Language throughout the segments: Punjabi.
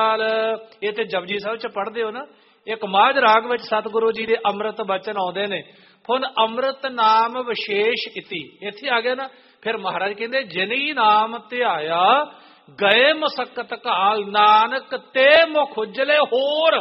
ਇਹ ਤੇ ਜਪਜੀ ਸਾਹਿਬ ਚ ਪੜ੍ਹਦੇ ਹੋ ਨਾ, ਇੱਕ ਮਾਝ ਰਾਗ ਵਿੱਚ ਸਤਿਗੁਰੂ ਜੀ ਦੇ ਅੰਮ੍ਰਿਤ ਬਚਨ ਆਉਂਦੇ ਨੇ। ਹੁਣ ਅੰਮ੍ਰਿਤ ਨਾਮ ਵਿਸ਼ੇਸ਼ ਇਤੀ ਇੱਥੇ ਆ ਗਿਆ ਨਾ। ਫਿਰ ਮਹਾਰਾਜ ਕਹਿੰਦੇ ਜਿਨੀ ਨਾਮ ਧਿਆਇਆ ਗਏ ਮਸਕਤ ਕਾਲ, ਨਾਨਕ ਤੇ ਮੁਖ ਉਜਲੇ। ਹੋਰ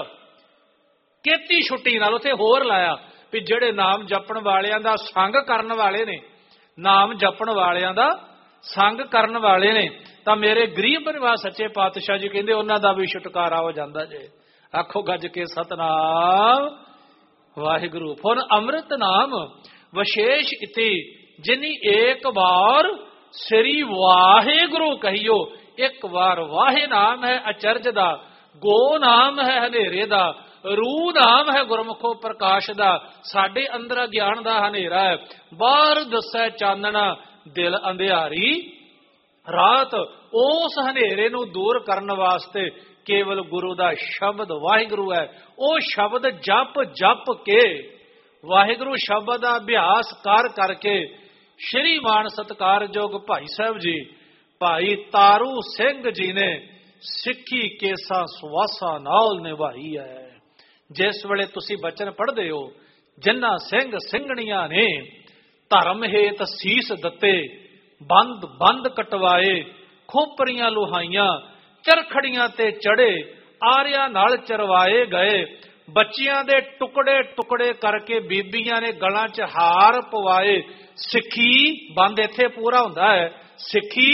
ਕੀਤੀ ਛੁੱਟੀ ਨਾਲ ਉੱਥੇ ਹੋਰ ਲਾਇਆ ਵੀ ਜਿਹੜੇ ਨਾਮ ਜਪਣ ਵਾਲਿਆਂ ਦਾ ਸੰਗ ਕਰਨ ਵਾਲੇ ਨੇ, ਨਾਮ ਜਪਣ ਵਾਲਿਆਂ ਦਾ ਸੰਗ ਕਰਨ ਵਾਲੇ ਨੇ, ਤਾਂ ਮੇਰੇ ਗਰੀਬ ਨਿਵਾਜ ਸੱਚੇ ਪਾਤਸ਼ਾਹ ਜੀ ਕਹਿੰਦੇ ਉਹਨਾਂ ਦਾ ਵੀ ਛੁਟਕਾਰਾ ਹੋ ਜਾਂਦਾ ਜੇ। ਆਖੋ ਗੱਜ ਕੇ ਸਤਨਾਮ ਵਾਹਿਗੁਰੂ। ਹੁਣ ਅੰਮ੍ਰਿਤ ਨਾਮ ਵਿਸ਼ੇਸ਼ ਇਤੀ ਜਿਨੀ ਏਕ ਵਾਰ ਸ੍ਰੀ ਵਾਹਿਗੁਰੂ ਕਹੀਓ। ਇੱਕ ਵਾਰ ਵਾਹਿ ਨਾਮ ਹੈ ਅਚਰਜ ਦਾ, ਗੋ ਨਾਮ ਹੈ ਹਨੇਰੇ ਦਾ, ਰੂ ਨਾਮ ਹੈ ਗੁਰਮੁਖੋ ਪ੍ਰਕਾਸ਼ ਦਾ। ਸਾਡੇ ਅੰਦਰ ਗਿਆਨ ਦਾ ਹਨੇਰਾ ਹੈ, ਬਾਹਰ ਦੱਸੈ ਚਾਨਣਾ ਦਿਲ ਅੰਧਿਆਰੀ ਰਾਤ। ਉਸ ਹਨੇਰੇ ਨੂੰ ਦੂਰ ਕਰਨ ਵਾਸਤੇ ਕੇਵਲ ਗੁਰੂ ਦਾ ਸ਼ਬਦ ਵਾਹਿਗੁਰੂ ਹੈ। ਉਹ ਸ਼ਬਦ ਜਪ ਜਪ ਕੇ, ਵਾਹਿਗੁਰੂ ਸ਼ਬਦ ਦਾ ਅਭਿਆਸ ਕਰ ਕਰਕੇ ਸ਼੍ਰੀਮਾਨ ਸਤਿਕਾਰਯੋਗ ਭਾਈ ਸਾਹਿਬ ਜੀ ਭਾਈ ਤਾਰੂ ਸਿੰਘ ਜੀ ਨੇ ਸਿੱਖੀ ਕੇਸਾਂ ਸੁਆਸਾਂ ਨਾਲ ਨਿਭਾਈ ਹੈ। ਜਿਸ ਵੇਲੇ ਤੁਸੀਂ ਬਚਨ ਪੜ੍ਹਦੇ ਹੋ, ਜਿਨ੍ਹਾਂ ਸਿੰਘ ਸਿੰਘਣੀਆਂ ਨੇ ਧਰਮ ਹੇਤ ਸੀਸ ਦਿੱਤੇ, ਬੰਦ ਬੰਦ ਕਟਵਾਏ, ਖੋਪਰੀਆਂ ਲੁਹਾਈਆਂ, ਚਰਖੜੀਆਂ ਤੇ ਚੜੇ, ਆਰਿਆਂ ਨਾਲ ਚਰਵਾਏ ਗਏ, ਬੱਚਿਆਂ ਦੇ ਟੁਕੜੇ ਟੁਕੜੇ ਕਰਕੇ ਬੀਬੀਆਂ ਨੇ ਗਲਾਂ 'ਚ ਹਾਰ ਪਵਾਏ। ਸਿੱਖੀ ਬੰਦ ਇੱਥੇ ਪੂਰਾ ਹੁੰਦਾ ਹੈ, ਸਿੱਖੀ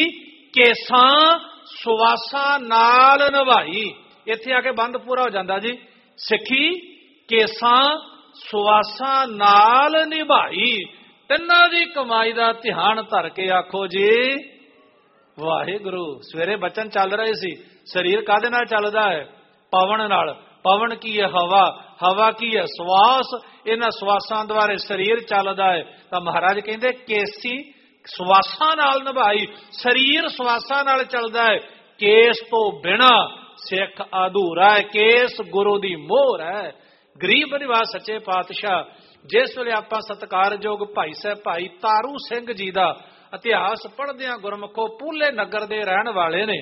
ਕੇਸਾਂ ਸੁਆਸਾਂ ਨਾਲ ਨਿਭਾਈ। ਇੱਥੇ ਆ ਕੇ ਬੰਦ ਪੂਰਾ ਹੋ ਜਾਂਦਾ ਜੀ। ਸਿੱਖੀ ਕੇਸਾਂ ਸੁਆਸਾਂ ਨਾਲ ਨਿਭਾਈ। ਤਿੰਨਾਂ ਦੀ ਕਮਾਈ ਦਾ ਧਿਆਨ ਧਰ ਕੇ ਆਖੋ ਜੀ ਵਾਹਿਗੁਰੂ। ਸਵੇਰੇ ਬਚਨ ਚੱਲ ਰਹੇ ਸੀ, ਸਰੀਰ ਕਾਹਦੇ ਨਾਲ ਚੱਲਦਾ ਹੈ? ਪਵਨ ਨਾਲ। ਪਵਨ ਕੀ ਹੈ? ਹਵਾ। ਹਵਾ ਕੀ ਹੈ? ਸਵਾਸ। ਇਹਨਾਂ ਸਵਾਸਾਂ ਦੁਆਰੇ ਸਰੀਰ ਚੱਲਦਾ ਹੈ। ਤਾਂ ਮਹਾਰਾਜ ਕਹਿੰਦੇ ਕੇਸੀ ਸਵਾਸਾਂ ਨਾਲ ਨਿਭਾਈ। ਸਰੀਰ ਸਵਾਸਾਂ ਨਾਲ ਚੱਲਦਾ ਹੈ, ਕੇਸ ਤੋਂ ਬਿਨਾ ਸਿੱਖ ਅਧੂਰਾ ਹੈ। ਕੇਸ ਗੁਰੂ ਦੀ ਮੋਹਰ ਹੈ। ਗਰੀਬ ਨਿਵਾਜ ਸੱਚੇ ਪਾਤਸ਼ਾਹ ਜਿਸ ਵੇਲੇ ਆਪਾਂ ਸਤਿਕਾਰਯੋਗ ਭਾਈ ਸਾਹਿਬ ਭਾਈ ਤਾਰੂ ਸਿੰਘ ਜੀ ਦਾ ਇਤਿਹਾਸ ਪੜ੍ਹਦੇ ਹਾਂ, ਗੁਰਮੁਖੋ ਪੂਲੇ ਨਗਰ ਦੇ ਰਹਿਣ ਵਾਲੇ ਨੇ,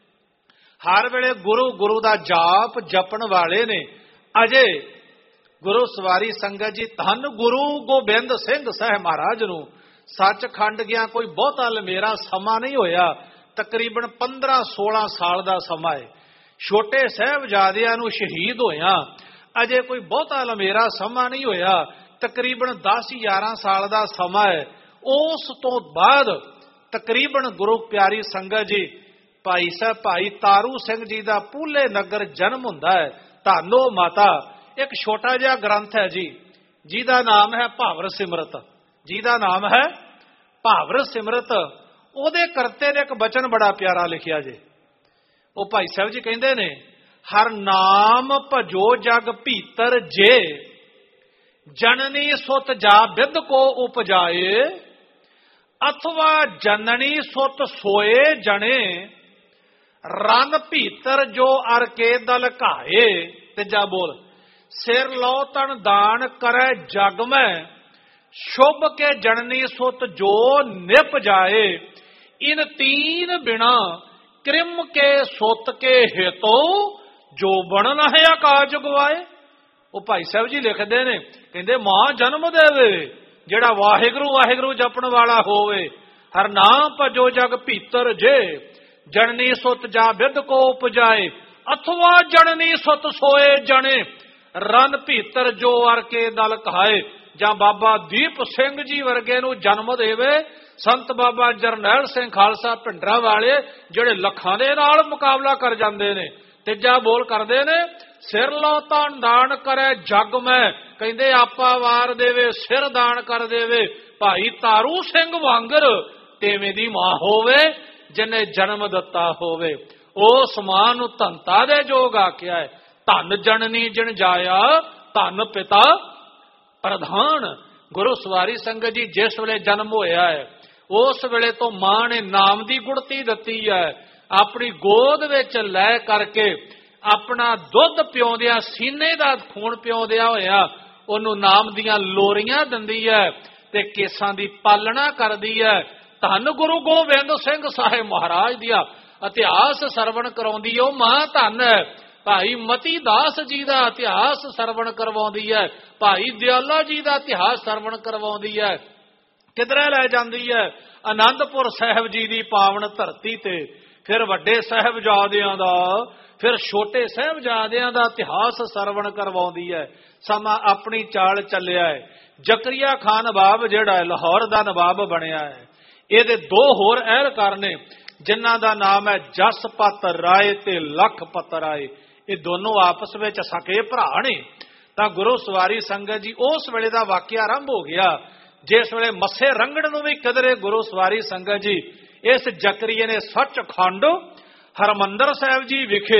ਹਰ ਵੇਲੇ ਗੁਰੂ ਗੁਰੂ ਦਾ ਜਾਪ ਜਪਣ ਵਾਲੇ ਨੇ। ਅਜੇ ਗੁਰੂ ਸਵਾਰੀ ਸੰਗਤ ਜੀ ਧੰਨ ਗੁਰੂ ਗੋਬਿੰਦ ਸਿੰਘ ਸਾਹਿਬ ਮਹਾਰਾਜ ਨੂੰ ਸੱਚਖੰਡ ਗਿਆ ਕੋਈ ਬਹੁਤਾ ਲੰਮੇਰਾ ਸਮਾਂ ਨਹੀਂ ਹੋਇਆ, ਤਕਰੀਬਨ 15-16 ਸਾਲ ਦਾ ਸਮਾਂ ਹੈ। ਛੋਟੇ ਸਾਹਿਬਜ਼ਾਦਿਆਂ ਨੂੰ ਸ਼ਹੀਦ ਹੋਇਆ ਅਜੇ ਕੋਈ ਬਹੁਤਾ ਲੰਮੇਰਾ ਸਮਾਂ ਨਹੀਂ ਹੋਇਆ, ਤਕਰੀਬਨ 10-11 ਸਾਲ ਦਾ ਸਮਾਂ ਹੈ। ਉਸ ਤੋਂ ਬਾਅਦ ਤਕਰੀਬਨ ਗੁਰੂ ਪਿਆਰੀ ਸੰਗਤ ਜੀ ਭਾਈ ਸਾਹਿਬ ਭਾਈ ਤਾਰੂ ਸਿੰਘ ਜੀ ਦਾ ਪੂਲੇ ਨਗਰ ਜਨਮ ਹੁੰਦਾ ਹੈ। ਧੰਨੋ ਮਾਤਾ ਇੱਕ ਛੋਟਾ ਜਿਹਾ ਗ੍ਰੰਥ ਹੈ ਜੀ, ਜਿਹਦਾ ਨਾਮ ਹੈ ਭਾਵਰ ਸਿਮਰਤ। ਜਿਹਦਾ ਨਾਮ ਹੈ ਭਾਵਰ ਸਿਮਰਤ। ਉਹਦੇ ਕਰਤੇ ਨੇ ਇੱਕ ਬਚਨ ਬੜਾ ਪਿਆਰਾ ਲਿਖਿਆ ਜੇ। ਉਹ ਭਾਈ ਸਾਹਿਬ ਜੀ ਕਹਿੰਦੇ ਨੇ, ਹਰ ਨਾਮ ਭਜੋ ਜਗ ਭੀਤਰ ਜੇ, ਜਨਨੀ ਸੁਤ ਜਾ ਬਿਦ ਕੋ ਉਪਜਾਏ, ਅਥਵਾ ਜਨਨੀ ਸੁਤ ਸੋਏ ਜਣੇ, ਰਨ ਭੀਤਰ ਜੋ ਅਰ ਕੇ ਦਲ ਘਾਏ। ਤੀਜਾ ਬੋਲ, ਸਿਰ ਲੋ ਤਨ ਦਾਨ ਕਰੈ ਜਗ ਮੈਂ, ਸ਼ੁਭ ਕੇ ਜਨਨੀ ਸੁਤ ਜੋ ਨਿਪ ਜਾਏ, ਇਨ ਤੀਨ ਬਿਨਾ ਕ੍ਰਿਮ ਕੇ ਸੁਤ ਕੇ ਹਿਤੋ, ਜੋ ਬਣ ਨਾ ਹੈ ਆਕਾਜ ਗਵਾਏ। ਉਹ ਭਾਈ ਸਾਹਿਬ ਜੀ ਲਿਖਦੇ ਨੇ, ਕਹਿੰਦੇ ਮਾਂ ਜਨਮ ਦੇਵੇ ਜਿਹੜਾ ਵਾਹਿਗੁਰੂ ਵਾਹਿਗੁਰੂ ਜਪਣ ਵਾਲਾ ਹੋਵੇ, ਹਰ ਨਾਮ ਭਜੋ ਜਗ ਭੀਤਰ ਜੇ, ਜਨਨੀ ਸੁਤ ਜਾ ਬਿਦ ਕੋ ਉਪਜਾਏ, ਅਥਵਾ ਜਨਨੀ ਸੁਤ ਸੋਏ ਜਣੇ, ਰਨ ਭੀਤਰ ਜੋ ਅਰ ਕੇ ਦਲ ਕਹਾਏ। ਜਾਂ ਬਾਬਾ ਦੀਪ ਸਿੰਘ ਜੀ ਵਰਗੇ ਨੂੰ ਜਨਮ ਦੇਵੇ, ਸੰਤ ਬਾਬਾ ਜਰਨੈਲ ਸਿੰਘ ਖਾਲਸਾ ਭਿੰਡਰਾਂ ਵਾਲੇ ਜਿਹੜੇ ਲੱਖਾਂ ਦੇ ਨਾਲ ਮੁਕਾਬਲਾ ਕਰ ਜਾਂਦੇ ਨੇ। ਤੀਜਾ ਬੋਲ ਕਰਦੇ ਨੇ, ਸਿਰ ਲੋ ਤਾਂ ਦਾਨ ਕਰੇ ਜਗ ਮੈਂ, ਕਹਿੰਦੇ ਆਪਾ ਵਾਰ ਦੇਵੇ ਸਿਰ ਦਾਨ ਕਰ ਦੇਵੇ। ਭਾਈ ਤਾਰੂ ਸਿੰਘ ਵਾਂਗਰ ਤੇਵੇਂ ਦੀ ਮਾਂ ਹੋਵੇ ਜਿਹਨੇ ਜਨਮ ਦਿੱਤਾ ਹੋਵੇ। ਉਸ ਮਾਂ ਨੂੰ ਧੰਤਾ ਦੇ ਜੋਗ ਆਖਿਆ ਹੈ। ਧੰਨ ਜਨਨੀ ਜਿਨ ਜਾਇਆ, ਧੰਨ ਪਿਤਾ ਪ੍ਰਧਾਨ। ਗੁਰੂ ਸਵਾਰੀ ਸੰਗਤ ਜੀ ਜਿਸ ਵੇਲੇ ਜਨਮ ਹੋਇਆ ਹੈ, ਉਸ ਵੇਲੇ ਤੋਂ ਮਾਂ ਨੇ ਨਾਮ ਦੀ ਗੁੜਤੀ ਦਿੱਤੀ ਹੈ। ਆਪਣੀ ਗੋਦ ਵਿੱਚ ਲੈ ਕਰਕੇ ਆਪਣਾ ਦੁੱਧ ਪਿਉਂਦਿਆਂ, ਸੀਨੇ ਦਾ ਖੂਨ ਪਿਉਂਦਿਆਂ ਹੋਇਆ ਉਹਨੂੰ ਨਾਮ ਦੀਆਂ ਲੋਰੀਆਂ ਦਿੰਦੀ ਹੈ ਤੇ ਕੇਸਾਂ ਦੀ ਪਾਲਣਾ ਕਰਦੀ ਹੈ। ਧੰਨ ਗੁਰੂ ਗੋਬਿੰਦ ਸਿੰਘ ਸਾਹਿਬ ਮਹਾਰਾਜ ਦੀਆਂ ਇਤਿਹਾਸ ਸਰਵਣ ਕਰਾਉਂਦੀ ਉਹ ਮਾਂ ਧਨ ਹੈ। ਭਾਈ ਮਤੀ ਦਾਸ ਜੀ ਦਾ ਇਤਿਹਾਸ ਸਰਵਣ ਕਰਵਾਉਂਦੀ ਹੈ। ਭਾਈ ਦਿਆਲਾ ਜੀ ਦਾ ਇਤਿਹਾਸ ਸਰਵਣ ਕਰਵਾਉਂਦੀ ਹੈ। ਕਿਧਰੇ ਲੈ ਜਾਂਦੀ ਹੈ? ਆਨੰਦਪੁਰ ਸਾਹਿਬ ਜੀ ਦੀ ਪਾਵਨ ਧਰਤੀ ਤੇ। ਫਿਰ ਵੱਡੇ ਸਾਹਿਬਜ਼ਾਦਿਆਂ ਦਾ, ਫਿਰ ਛੋਟੇ ਸਾਹਿਬਜ਼ਾਦਿਆਂ ਦਾ ਇਤਿਹਾਸ ਸਰਵਣ ਕਰਵਾਉਂਦੀ ਹੈ। ਸਮਾਂ ਆਪਣੀ ਚਾਲ ਚੱਲਿਆ ਹੈ। ਜ਼ਕਰੀਆ ਖਾਨ ਨਵਾਬ ਜਿਹੜਾ ਲਾਹੌਰ ਦਾ ਨਵਾਬ ਬਣਿਆ ਹੈ, ਇਹਦੇ ਦੋ ਹੋਰ ਅਹਿਲਕਾਰ ਨੇ ਜਿਨ੍ਹਾਂ ਦਾ ਨਾਮ ਹੈ ਜਸਪਤ ਰਾਏ ਤੇ ਲਖਪਤ ਰਾਏ। ਇਹ ਦੋਨੋਂ ਆਪਸ ਵਿੱਚ ਸਕੇ ਭਰਾ ਨੇ। ਤਾਂ ਗੁਰੂ ਸਵਾਰੀ ਸੰਗਤ ਜੀ ਉਸ ਵੇਲੇ ਦਾ ਵਾਕਿਆ ਆਰੰਭ ਹੋ ਗਿਆ ਜਿਸ ਵੇਲੇ ਮੱਸੇ ਰੰਗੜ ਨੂੰ ਵੀ ਕਿਧਰੇ ਗੁਰੂ ਸਵਾਰੀ ਸੰਗਤ ਜੀ ਇਸ ਜ਼ਕਰੀਏ ਨੇ ਸੱਚਖੰਡ ਹਰਮੰਦਰ ਸਾਹਿਬ ਜੀ ਵਿਖੇ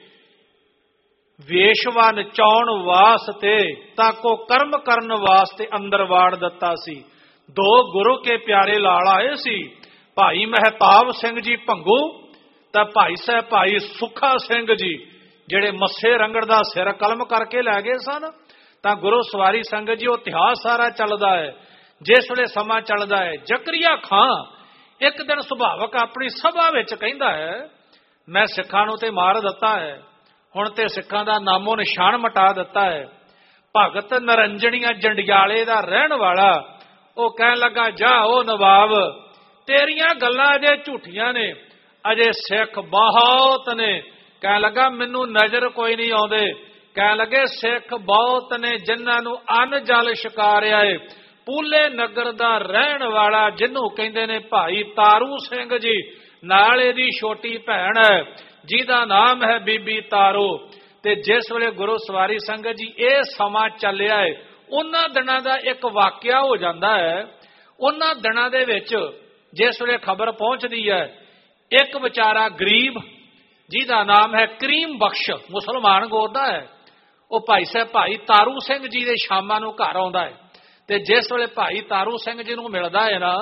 ਵੇਸ਼ਵਾ ਨਚਾਉਣ ਵਾਸਤੇ ਤਾਂ ਕੋ ਕਰਮ ਕਰਨ ਵਾਸਤੇ ਅੰਦਰ ਵਾੜ ਦਿੱਤਾ ਸੀ। ਦੋ ਗੁਰੂ ਕੇ ਪਿਆਰੇ ਲਾਲ ਆਏ ਸੀ, ਭਾਈ ਮਹਿਤਾਬ ਸਿੰਘ ਜੀ ਭੰਗੂ ਤਾਂ ਭਾਈ ਸਾਹਿਬ ਭਾਈ ਸੁੱਖਾ ਸਿੰਘ ਜੀ, ਜਿਹੜੇ ਮੱਸੇ ਰੰਗੜ ਦਾ ਸਿਰ ਕਲਮ ਕਰਕੇ ਲੈ ਗਏ ਸਨ। ਤਾਂ ਗੁਰੂ ਸਵਾਰੀ ਸੰਗਤ ਜੀ ਉਹ ਇਤਿਹਾਸ ਸਾਰਾ ਚੱਲਦਾ ਹੈ। ਜਿਸ ਵੇਲੇ ਸਮਾਂ ਚੱਲਦਾ ਹੈ, ਜ਼ਕਰੀਆ ਖਾਂ ਇੱਕ ਦਿਨ ਸੁਭਾਵਕ ਆਪਣੀ ਸਭਾ ਵਿੱਚ ਕਹਿੰਦਾ ਹੈ, ਮੈਂ ਸਿੱਖਾਂ ਨੂੰ ਤੇ ਮਾਰ ਦਿੱਤਾ ਹੈ, ਹੁਣ ਤੇ ਸਿੱਖਾਂ ਦਾ ਨਾਮੋ ਨਿਸ਼ਾਨ ਮਿਟਾ ਦਿੱਤਾ ਹੈ। ਭਗਤ ਨਰੰਜਣੀਆਂ ਜੰਡਿਆਲੇ ਦਾ ਰਹਿਣ ਵਾਲਾ ਉਹ ਕਹਿਣ ਲੱਗਾ, ਜਾ ਉਹ ਨਵਾਬ, ਤੇਰੀਆਂ ਗੱਲਾਂ ਅਜੇ ਝੂਠੀਆਂ ਨੇ, ਅਜੇ ਸਿੱਖ ਬਹੁਤ ਨੇ। ਕਹਿਣ ਲੱਗਾ, ਮੈਨੂੰ ਨਜ਼ਰ ਕੋਈ ਨਹੀਂ ਆਉਂਦੇ। ਕਹਿਣ ਲੱਗੇ, ਸਿੱਖ ਬਹੁਤ ਨੇ ਜਿਨ੍ਹਾਂ ਨੂੰ ਅੰਨ ਜਲ ਛਕਾਰਿਆ ਏ। ਪੂਲੇ ਨਗਰ ਦਾ ਰਹਿਣ ਵਾਲਾ ਜਿਹਨੂੰ ਕਹਿੰਦੇ ਨੇ ਭਾਈ ਤਾਰੂ ਸਿੰਘ ਜੀ, ਨਾਲ ਇਹਦੀ ਛੋਟੀ ਭੈਣ ਹੈ ਜਿਹਦਾ ਨਾਮ ਹੈ ਬੀਬੀ ਤਾਰੂ। ਤੇ ਜਿਸ ਵੇਲੇ ਗੁਰੂ ਸਵਾਰੀ ਸੰਗਤ ਜੀ ਇਹ ਸਮਾਂ ਚੱਲਿਆ ਹੈ, ਉਹਨਾਂ ਦਿਨਾਂ ਦਾ ਇੱਕ ਵਾਕਿਆ ਹੋ ਜਾਂਦਾ ਹੈ। ਉਹਨਾਂ ਦਿਨਾਂ ਦੇ ਵਿੱਚ ਜਿਸ ਵੇਲੇ ਖਬਰ ਪਹੁੰਚਦੀ ਹੈ, ਇੱਕ ਵਿਚਾਰਾ ਗਰੀਬ ਜਿਹਦਾ ਨਾਮ ਹੈ ਕਰੀਮ ਬਖਸ਼, ਮੁਸਲਮਾਨ ਗੋਤ ਦਾ ਹੈ, ਉਹ ਭਾਈ ਸਾਹਿਬ ਭਾਈ ਤਾਰੂ ਸਿੰਘ ਜੀ ਦੇ ਸ਼ਾਮਾਂ ਨੂੰ ਘਰ ਆਉਂਦਾ ਹੈ। ਤੇ ਜਿਸ ਵੇਲੇ ਭਾਈ ਤਾਰੂ ਸਿੰਘ ਜੀ ਨੂੰ ਮਿਲਦਾ ਹੈ ਨਾ,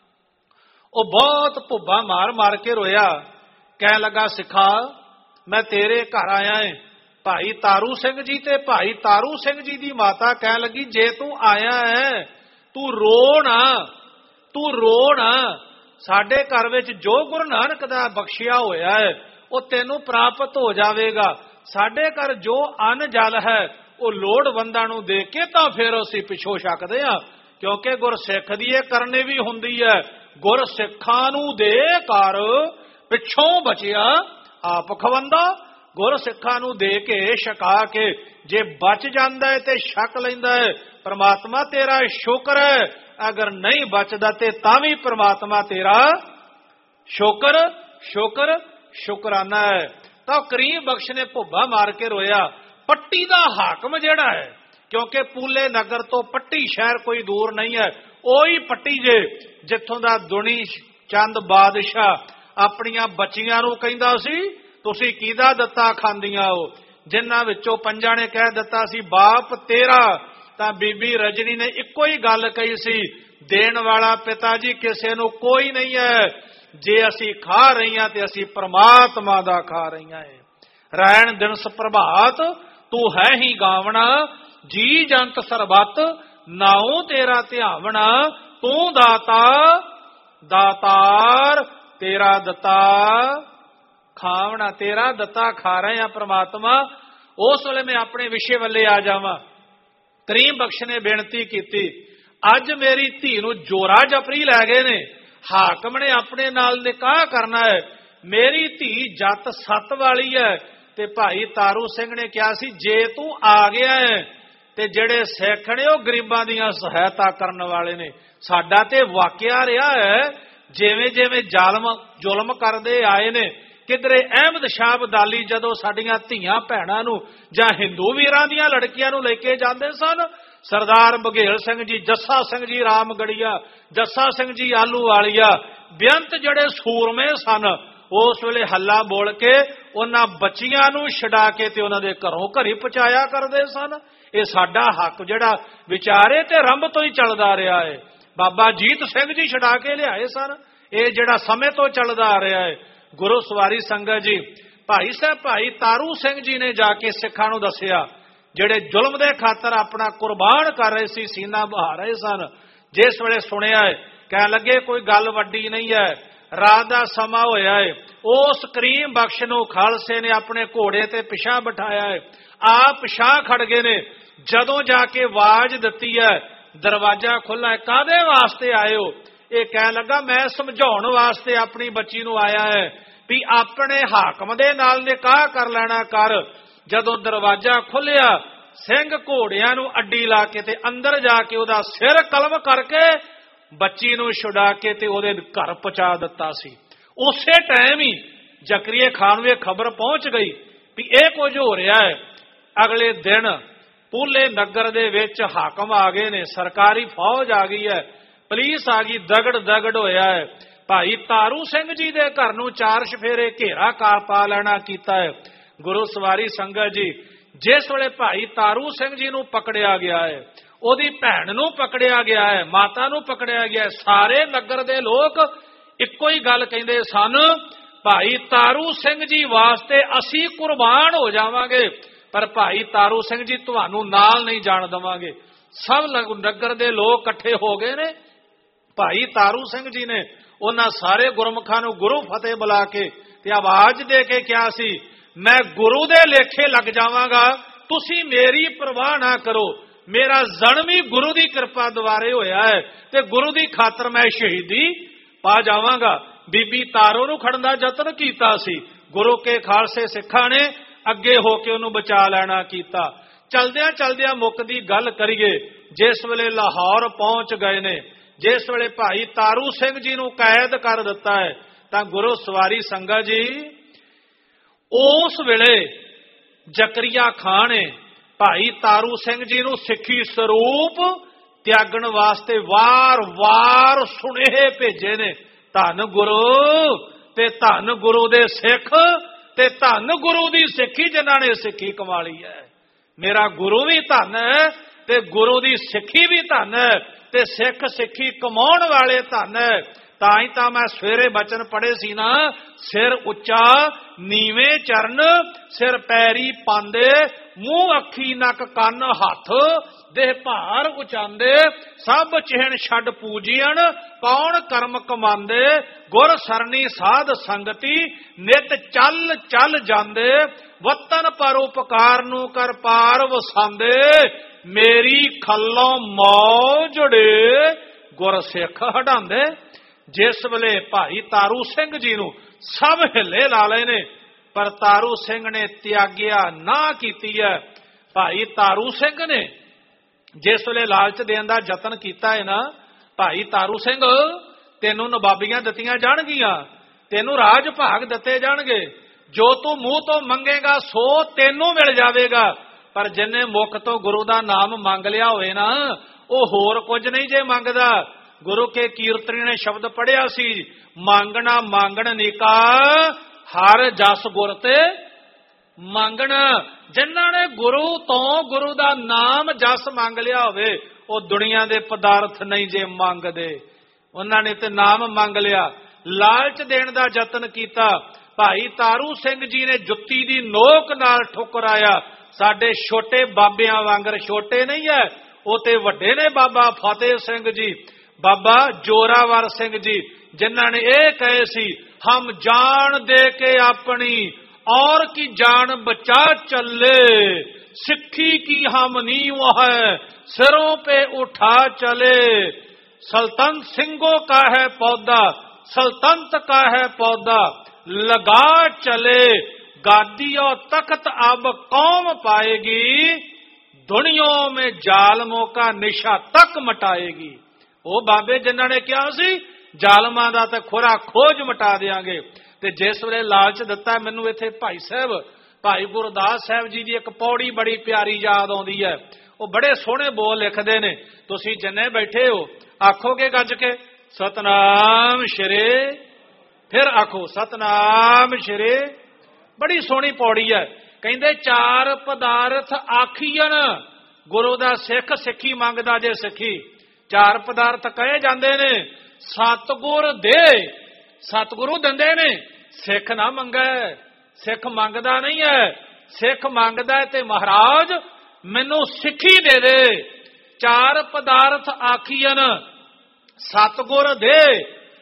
ਉਹ ਬਹੁਤ ਭੁੱਬਾ ਮਾਰ ਮਾਰ ਕੇ ਰੋਇਆ। ਕਹਿਣ ਲੱਗਾ, ਸਿੱਖਾ ਮੈਂ ਤੇਰੇ ਘਰ ਆਇਆ ਹੈ। ਭਾਈ ਤਾਰੂ ਸਿੰਘ ਜੀ ਤੇ ਭਾਈ ਤਾਰੂ ਸਿੰਘ ਜੀ ਦੀ ਮਾਤਾ ਕਹਿਣ ਲੱਗੀ, ਜੇ ਤੂੰ ਆਇਆ ਹੈ ਤੂੰ ਰੋ ਨਾ, ਤੂੰ ਰੋ ਨਾ। ਸਾਡੇ ਘਰ ਵਿੱਚ ਜੋ ਗੁਰੂ ਨਾਨਕ ਦਾ ਬਖਸ਼ਿਆ ਹੋਇਆ ਹੈ ਉਹ ਤੈਨੂੰ ਪ੍ਰਾਪਤ ਹੋ ਜਾਵੇਗਾ। ਸਾਡੇ ਘਰ ਜੋ ਅੰਨ ਜਲ ਹੈ ਉਹ ਲੋੜਵੰਦਾਂ ਨੂੰ ਦੇ ਕੇ ਤਾਂ ਫਿਰ ਅਸੀਂ ਪਿਛੋ ਛਕਦੇ ਹਾਂ, ਕਿਉਂਕਿ ਗੁਰਸਿੱਖ ਦੀ ਇਹ ਕਰਨੀ ਵੀ ਹੁੰਦੀ ਹੈ। ਗੁਰਸਿੱਖਾਂ ਨੂੰ ਦੇ ਕਰ ਪਿੱਛੋਂ ਬਚਿਆ ਆਪ ਖਵੰਦਾ। ਗੁਰਸਿੱਖਾਂ ਨੂੰ ਦੇ ਕੇ ਛਕਾ ਕੇ ਜੇ ਬਚ ਜਾਂਦਾ ਹੈ ਤੇ ਛਕ ਲੈਂਦਾ ਹੈ, ਪ੍ਰਮਾਤਮਾ ਤੇਰਾ ਸ਼ੁਕਰ ਹੈ। ਅਗਰ ਨਹੀਂ ਬਚਦਾ ਤੇ ਤਾਂ ਵੀ ਪ੍ਰਮਾਤਮਾ ਤੇਰਾ ਸ਼ੁਕਰ ਸ਼ੁਕਰ ਸ਼ੁਕਰਾਨਾ ਹੈ। ਤਾਂ ਕਰੀਮ ਬਖਸ਼ ਨੇ ਭੁੱਬਾ ਮਾਰ ਕੇ ਰੋਇਆ। ਪੱਟੀ ਦਾ ਹਾਕਮ ਜਿਹੜਾ ਹੈ, ਕਿਉਂਕਿ ਪੂਲੇ ਨਗਰ ਤੋਂ ਪੱਟੀ ਸ਼ਹਿਰ ਕੋਈ ਦੂਰ ਨਹੀਂ ਹੈ, ਉਹੀ ਪੱਟੀ ਜੇ ਜਿੱਥੋਂ ਦਾ ਦੁਨੀ ਚੰਦ ਬਾਦਸ਼ਾਹ ਆਪਣੀਆਂ ਬੱਚੀਆਂ ਨੂੰ ਕਹਿੰਦਾ ਸੀ, ਤੁਸੀਂ ਕਿਹਦਾ ਦਿੱਤਾ ਖਾਂਦੀਆਂ ਹੋ? ਜਿਨ੍ਹਾਂ ਵਿੱਚੋਂ ਪੰਜਾਂ ਨੇ ਕਹਿ ਦਿੱਤਾ ਸੀ ਬਾਪ ਤੇਰਾ। ਤਾਂ ਬੀਬੀ ਰਜਨੀ ਨੇ ਇੱਕੋ ਹੀ ਗੱਲ ਕਹੀ ਸੀ, ਦੇਣ ਵਾਲਾ ਪਿਤਾ ਜੀ ਕਿਸੇ ਨੂੰ ਕੋਈ ਨਹੀਂ ਹੈ। ਜੇ ਅਸੀਂ ਖਾ ਰਹੀਆਂ ਤੇ ਅਸੀਂ ਪ੍ਰਮਾਤਮਾ ਦਾ ਖਾ ਰਹੀਆਂ ਹੈ। ਰਹਿਣ ਦਿਨਸ ਪ੍ਰਭਾਤ ਤੂੰ ਹੈ ਹੀ ਗਾਵਣਾ, ਜੀ ਜੰਤ ਸਰਬੱਤ ਨਾਉ ਤੇਰਾ ਧਿਆਵਣਾ। ਤੂੰ ਦਾਤਾ ਦਾਤਾਰ ਤੇਰਾ ਦਿੱਤਾ ਖਾਵਣਾ, ਤੇਰਾ ਦਿੱਤਾ ਖਾ ਰਹੇ ਆ ਪ੍ਰਮਾਤਮਾ। ਉਸ ਵੇਲੇ ਮੈਂ ਆਪਣੇ ਵਿਸ਼ੇ ਵੱਲੇ ਆ ਜਾਵਾਂ। ਕਰੀਮ ਬਖਸ਼ ਨੇ ਬੇਨਤੀ ਕੀਤੀ, ਅੱਜ ਮੇਰੀ ਧੀ ਨੂੰ ਜੋਰਾ ਜਪਰੀ ਲੈ ਗਏ ਨੇ, ਹਾਕਮ ਨੇ ਆਪਣੇ ਨਾਲ ਨਿਕਾਹ ਕਰਨਾ ਹੈ। ਮੇਰੀ ਧੀ ਜੱਤ ਸੱਤ ਵਾਲੀ ਹੈ। ਤੇ ਭਾਈ ਤਾਰੂ ਸਿੰਘ ਨੇ ਕਿਹਾ ਸੀ, ਜੇ ਤੂੰ ਆ ਗਿਆ ਹੈ ਤੇ ਜਿਹੜੇ ਸਿੱਖ ਨੇ ਉਹ ਗਰੀਬਾਂ ਦੀਆਂ ਸਹਾਇਤਾ ਕਰਨ ਵਾਲੇ ਨੇ। ਸਾਡਾ ਤੇ ਵਾਕਿਆ ਰਿਹਾ ਹੈ, ਜਿਵੇਂ ਜਿਵੇਂ ਜ਼ੁਲਮ ਕਰਦੇ ਆਏ ਨੇ। ਕਿਧਰੇ ਅਹਿਮਦ ਸ਼ਾਹ ਅਬਦਾਲੀ ਜਦੋਂ ਸਾਡੀਆਂ ਧੀਆਂ ਭੈਣਾਂ ਨੂੰ ਜਾਂ ਹਿੰਦੂ ਵੀਰਾਂ ਦੀਆਂ ਲੜਕੀਆਂ ਨੂੰ ਲੈ ਕੇ ਜਾਂਦੇ ਸਨ, ਸਰਦਾਰ ਬਘੇਲ ਸਿੰਘ ਜੀ, ਜੱਸਾ ਸਿੰਘ ਜੀ ਰਾਮਗੜੀਆ, ਜੱਸਾ ਸਿੰਘ ਜੀ ਆਲੂ ਵਾਲੀਆ, ਬੇਅੰਤ ਜਿਹੜੇ ਸੂਰਮੇ ਸਨ, ਉਸ ਵੇਲੇ ਹੱਲਾ ਬੋਲ ਕੇ ਉਹਨਾਂ ਬੱਚੀਆਂ ਨੂੰ ਛਡਾ ਕੇ ਤੇ ਉਹਨਾਂ ਦੇ ਘਰੋਂ ਘਰੀ ਪਹੁੰਚਾਇਆ ਕਰਦੇ ਸਨ। ਇਹ ਸਾਡਾ ਹੱਕ ਜਿਹੜਾ ਵਿਚਾਰੇ ਤੇ ਰੰਭ ਤੋਂ ਹੀ ਚੱਲਦਾ ਰਿਹਾ ਹੈ। ਬਾਬਾ ਜੀਤ ਸਿੰਘ ਜੀ ਛਡਾ ਕੇ ਲਿਆਏ ਸਨ। ਇਹ ਜਿਹੜਾ ਸਮੇਂ ਤੋਂ ਚੱਲਦਾ ਆ ਰਿਹਾ ਹੈ। ਗੁਰੂ ਸਵਾਰੀ ਸੰਗਤ ਜੀ, ਭਾਈ ਸਾਹਿਬ ਭਾਈ ਤਾਰੂ ਸਿੰਘ ਜੀ ਨੇ ਜਾ ਕੇ ਸਿੱਖਾਂ ਨੂੰ ਦੱਸਿਆ, ਜਿਹੜੇ ਜ਼ੁਲਮ ਦੇ ਖਾਤਰ ਆਪਣਾ ਕੁਰਬਾਨ ਕਰ ਰਹੇ ਸੀ, ਸੀਨਾ ਬਹਾ ਰਹੇ ਸਨ। ਜਿਸ ਵੇਲੇ ਸੁਣਿਆ ਹੈ, ਕਹਿਣ ਲੱਗੇ ਕੋਈ ਗੱਲ ਵੱਡੀ ਨਹੀਂ ਹੈ, ਰਾਤ ਦਾ ਸਮਾਂ ਹੋਇਆ ਹੈ। ਉਸ ਕਰੀਮ ਬਖਸ਼ ਨੂੰ ਖਾਲਸੇ ਨੇ ਆਪਣੇ ਘੋੜੇ ਤੇ ਪਿਛਾਂ ਬਿਠਾਇਆ ਹੈ। ਆਪ ਪਿਛਾਂ ਖੜ ਗਏ ਨੇ। ਜਦੋਂ ਜਾ ਕੇ ਆਵਾਜ਼ ਦਿੱਤੀ ਹੈ, ਦਰਵਾਜ਼ਾ ਖੁੱਲਾ ਹੈ। ਕਾਹਦੇ ਵਾਸਤੇ ਆਏ ਹੋ? ਇਹ ਕਹਿਣ ਲੱਗਾ, ਮੈਂ ਸਮਝਾਉਣ ਵਾਸਤੇ ਆਪਣੀ ਬੱਚੀ ਨੂੰ ਆਇਆ ਹੈ ਵੀ ਆਪਣੇ ਹਾਕਮ ਦੇ ਨਾਲ ਨਿਕਾਹ ਕਰ ਲੈਣਾ ਕਰ। ਜਦੋਂ ਦਰਵਾਜ਼ਾ ਖੁੱਲਿਆ, ਸਿੰਘ ਘੋੜਿਆਂ ਨੂੰ ਅੱਡੀ ਲਾ ਕੇ ਤੇ ਅੰਦਰ ਜਾ ਕੇ ਉਹਦਾ ਸਿਰ ਕਲਮ ਕਰਕੇ ਬੱਚੀ ਨੂੰ ਛੁਡਾ ਕੇ ਤੇ ਉਹਦੇ ਘਰ ਪਹੁੰਚਾ ਦਿੱਤਾ ਸੀ। ਉਸੇ ਟਾਈਮ ਹੀ ਜ਼ਕਰੀਆ ਖਾਨ ਨੂੰ ਇਹ ਖਬਰ ਪਹੁੰਚ ਗਈ ਵੀ ਇਹ ਕੁਝ ਹੋ ਰਿਹਾ ਹੈ। ਅਗਲੇ ਦਿਨ ਪੂਲੇ ਨਗਰ ਦੇ ਵਿੱਚ ਹਾਕਮ ਆ ਗਏ ਨੇ, ਸਰਕਾਰੀ ਫੌਜ ਆ ਗਈ ਹੈ, ਪੁਲਿਸ ਆ ਗਈ, ਦਗੜ ਦਗੜ ਹੋਇਆ ਹੈ। ਭਾਈ ਤਾਰੂ ਸਿੰਘ ਜੀ ਦੇ ਘਰ ਨੂੰ 4 ਚੁਫੇਰੇ ਘੇਰਾ ਪਾ ਲੈਣਾ ਕੀਤਾ ਹੈ। ਗੁਰੂ ਸਵਾਰੀ ਸੰਗਤ ਜੀ, ਜਿਸ ਵੇਲੇ ਭਾਈ ਤਾਰੂ ਸਿੰਘ ਜੀ ਨੂੰ ਪਕੜਿਆ ਗਿਆ ਹੈ, ਉਹਦੀ ਭੈਣ ਨੂੰ ਪਕੜਿਆ ਗਿਆ ਹੈ, ਮਾਤਾ ਨੂੰ ਪਕੜਿਆ ਗਿਆ ਹੈ, ਸਾਰੇ ਨਗਰ ਦੇ ਲੋਕ ਇੱਕੋ ਹੀ ਗੱਲ ਕਹਿੰਦੇ ਸਨ, ਭਾਈ ਤਾਰੂ ਸਿੰਘ ਜੀ ਵਾਸਤੇ ਅਸੀਂ ਕੁਰਬਾਨ ਹੋ ਜਾਵਾਂਗੇ, ਪਰ ਭਾਈ ਤਾਰੂ ਸਿੰਘ ਜੀ ਤੁਹਾਨੂੰ ਨਾਲ ਨਹੀਂ ਜਾਣ ਦੇਵਾਂਗੇ। ਸਭ ਨਗਰ ਦੇ ਲੋਕ ਇਕੱਠੇ ਹੋ ਗਏ ਨੇ। ਭਾਈ ਤਾਰੂ ਸਿੰਘ ਜੀ ਨੇ ਉਹਨਾਂ ਸਾਰੇ ਗੁਰਮੁਖਾਂ ਨੂੰ ਗੁਰੂ ਫਤਿਹ ਬੁਲਾ ਕੇ ਤੇ ਆਵਾਜ਼ ਦੇ ਕੇ ਕਿਹਾ ਸੀ, ਮੈਂ ਗੁਰੂ ਦੇ ਲੇਖੇ ਲੱਗ ਜਾਵਾਂਗਾ, ਤੁਸੀਂ ਮੇਰੀ ਪਰਵਾਹ ਨਾ ਕਰੋ। ਮੇਰਾ ਜਨਮ ਹੀ ਗੁਰੂ ਦੀ ਕਿਰਪਾ ਦੁਆਰੇ ਹੋਇਆ ਹੈ ਤੇ ਗੁਰੂ ਦੀ ਖਾਤਰ ਮੈਂ ਸ਼ਹੀਦੀ ਪਾ ਜਾਵਾਂਗਾ। ਬੀਬੀ ਤਾਰੋ ਨੂੰ ਖੜਨ ਦਾ ਯਤਨ ਕੀਤਾ ਸੀ। ਗੁਰੂ ਕੇ ਖਾਲਸੇ ਸਿੱਖਾਂ ਨੇ ਅੱਗੇ ਹੋ ਕੇ ਉਹਨੂੰ ਬਚਾ ਲੈਣਾ ਕੀਤਾ। ਚਲਦਿਆਂ ਚਲਦਿਆਂ ਮੁੱਕ ਦੀ ਗੱਲ ਕਰੀਏ, ਜਿਸ ਵੇਲੇ ਲਾਹੌਰ ਪਹੁੰਚ ਗਏ ਨੇ, ਜਿਸ ਵੇਲੇ ਭਾਈ ਤਾਰੂ ਸਿੰਘ ਜੀ ਨੂੰ ਕੈਦ ਕਰ ਦਿੱਤਾ ਹੈ, ਤਾਂ ਗੁਰੂ ਸਵਾਰੀ ਸੰਗਤ ਜੀ, ਉਸ ਵੇਲੇ ਜ਼ਕਰੀਆ ਖਾਨ ਨੇ ਭਾਈ ਤਾਰੂ ਸਿੰਘ ਜੀ ਨੂੰ ਸਿੱਖੀ ਸਰੂਪ ਤਿਆਗਣ ਵਾਸਤੇ ਵਾਰ-ਵਾਰ ਸੁਨੇਹੇ ਭੇਜੇ ਨੇ। ਧੰਨ ਗੁਰੂ ਤੇ ਧੰਨ ਗੁਰੂ ਦੇ ਸਿੱਖ ਤੇ ਧੰਨ ਗੁਰੂ ਦੀ ਸਿੱਖੀ ਜਿਨ੍ਹਾਂ ਨੇ ਸਿੱਖੀ ਕਮਾ ਲਈ ਹੈ। ਮੇਰਾ ਗੁਰੂ ਵੀ ਧੰਨ ਹੈ ਤੇ ਗੁਰੂ ਦੀ ਸਿੱਖੀ ਵੀ ਧੰਨ ਹੈ ਤੇ ਸਿੱਖ ਸਿੱਖੀ ਕਮਾਉਣ ਵਾਲੇ ਧੰਨ ਹੈ। ਤਾਂ ਹੀ ਤਾਂ ਮੈਂ ਸਵੇਰੇ ਬਚਨ ਪੜ੍ਹੇ ਸੀ ਨਾ, ਸਿਰ ਉੱਚਾ ਨੀਵੇਂ ਚਰਨ, ਸਿਰ ਪੈਰੀ ਪਾਉਂਦੇ, ਮੂੰਹ ਅੱਖੀ ਨੱਕ ਕੰਨ ਹੱਥ, ਦੇਹ ਭਾਰ ਉਚਾਂਦੇ, ਸਭ ਚਿਹਨ ਛੱਡ ਪੂਜੀਣ, ਕੌਣ ਕਰਮ ਕਮਾਂਦੇ, ਗੁਰ ਸਰਨੀ ਸਾਧ ਸੰਗਤੀ, ਨਿਤ ਚੱਲ ਚੱਲ ਜਾਂਦੇ, ਵਤਨ ਪਰ ਉਪਕਾਰ ਨੂੰ ਕਰ ਪਾਰ ਵਸਾਂਦੇ, ਮੇਰੀ ਖੱਲੋਂ ਮੌਜੜੇ ਗੁਰ ਸਿੱਖ ਹਟਾਂਦੇ। ਜਿਸ ਵੇਲੇ ਭਾਈ ਤਾਰੂ ਸਿੰਘ ਜੀ ਨੂੰ ਸਭ ਹਿੱਲੇ ਲਾ ਲਏ ਨੇ, ਪਰ ਤਾਰੂ ਸਿੰਘ ਨੇ ਤਿਆਗਿਆ ਨਾ ਕੀਤੀ ਹੈ। ਭਾਈ ਤਾਰੂ ਸਿੰਘ ਨੇ ਜਿਸ ਵੇਲੇ ਲਾਲਚ ਦੇਣ ਦਾ ਯਤਨ ਕੀਤਾ ਹੈ ਨਾ, ਭਾਈ ਤਾਰੂ ਸਿੰਘ, ਤੈਨੂੰ ਨਵਾਬੀਆਂ ਦਿੱਤੀਆਂ ਜਾਣਗੀਆਂ, ਤੈਨੂੰ ਰਾਜ ਭਾਗ ਦਿੱਤੇ ਜਾਣਗੇ, ਜੋ ਤੂੰ ਮੂੰਹ ਤੋਂ ਮੰਗੇਗਾ ਸੋ ਤੈਨੂੰ ਮਿਲ ਜਾਵੇਗਾ। ਪਰ ਜਿੰਨੇ ਮੁਖ ਤੋਂ ਗੁਰੂ ਦਾ ਨਾਮ ਮੰਗ ਲਿਆ ਹੋਵੇ ਨਾ, ਉਹ ਹੋਰ ਕੁਝ ਨਹੀਂ ਜੇ ਮੰਗਦਾ। ਗੁਰੂ ਕੇ ਕੀਰਤਨੀ ਨੇ ਸ਼ਬਦ ਪੜਿਆ ਸੀ, ਮੰਗਣਾ ਮੰਗਣ ਨਿਕਾ ਹਰ ਜਸ ਗੁਰ ਤੇ ਮੰਗਣਾ। ਜਿਨ੍ਹਾਂ ਨੇ ਗੁਰੂ ਤੋਂ ਗੁਰੂ ਦਾ ਨਾਮ ਜਸ ਮੰਗ ਲਿਆ ਹੋਵੇ, ਉਹ ਦੁਨੀਆ ਦੇ ਪਦਾਰਥ ਨਹੀਂ ਜੇ ਮੰਗਦੇ। ਉਹਨਾਂ ਨੇ ਤੇ ਨਾਮ ਮੰਗ ਲਿਆ, ਲਾਲਚ ਦੇਣ ਦਾ ਯਤਨ ਕੀਤਾ। ਭਾਈ ਤਾਰੂ ਸਿੰਘ ਜੀ ਨੇ ਜੁੱਤੀ ਦੀ ਨੋਕ ਨਾਲ ਠੁਕਰਾਇਆ। ਸਾਡੇ ਛੋਟੇ ਬਾਬਿਆਂ ਵਾਂਗਰ ਛੋਟੇ ਨਹੀਂ ਹੈ, ਉਹ ਤੇ ਵੱਡੇ ਨੇ। ਬਾਬਾ ਫਤਿਹ ਸਿੰਘ ਜੀ, ਬਾਬਾ ਜੋਰਾਵਰ ਸਿੰਘ ਜੀ, ਜਿਨ੍ਹਾਂ ਨੇ ਇਹ ਕਹੇ ਸੀ, ਹਮ ਜਾਨ ਦੇ ਕੇ ਆਪਣੀ और की जान बचा चले, सिक्खी की हम नींव है सिरों पे उठा चले, सल्तनत सिंगों का है पौधा सल्तनत का है पौधा लगा चले, गादी और तख्त अब कौम पाएगी, दुनिया में जालमों का निशा तक मटाएगी। वो बाबे जिन्होंने ने क्या सी, जालमां दा ते खुरा खोज मटा देंगे। ਤੇ ਜਿਸ ਵੇਲੇ ਲਾਲਚ ਦਿੱਤਾ, ਮੈਨੂੰ ਇੱਥੇ ਭਾਈ ਸਾਹਿਬ ਭਾਈ ਗੁਰਦਾਸ ਸਾਹਿਬ ਜੀ ਦੀ ਇੱਕ ਪੌੜੀ ਬੜੀ ਪਿਆਰੀ ਯਾਦ ਆਉਂਦੀ ਹੈ। ਉਹ ਬੜੇ ਸੋਹਣੇ ਬੋਲ ਲਿਖਦੇ ਨੇ। ਤੁਸੀਂ ਜਿੰਨੇ ਬੈਠੇ ਹੋ ਆਖੋਗੇ ਗੱਜ ਕੇ ਸਤਨਾਮ ਸ਼੍ਰੀ, ਫਿਰ ਆਖੋ ਸਤਨਾਮ ਸ਼੍ਰੀ। ਬੜੀ ਸੋਹਣੀ ਪੌੜੀ ਹੈ। ਕਹਿੰਦੇ 4 ਪਦਾਰਥ ਆਖੀਆਂ ਗੁਰੂ ਦਾ ਸਿੱਖ ਸਿੱਖੀ ਮੰਗਦਾ ਜੇ ਸਿੱਖੀ। 4 ਪਦਾਰਥ ਕਹੇ ਜਾਂਦੇ ਨੇ, ਸਤਿਗੁਰ ਦੇ, ਸਤਿਗੁਰੂ ਦਿੰਦੇ ਨੇ, ਸਿੱਖ ਨਾ ਮੰਗੇ। ਸਿੱਖ ਮੰਗਦਾ ਨਹੀਂ ਹੈ, ਸਿੱਖ ਮੰਗਦਾ ਤੇ ਮਹਾਰਾਜ ਮੈਨੂੰ ਸਿੱਖੀ ਦੇ ਦੇ। 4 ਪਦਾਰਥ ਆਖੀਆਂ, ਸਤਿਗੁਰ ਦੇ,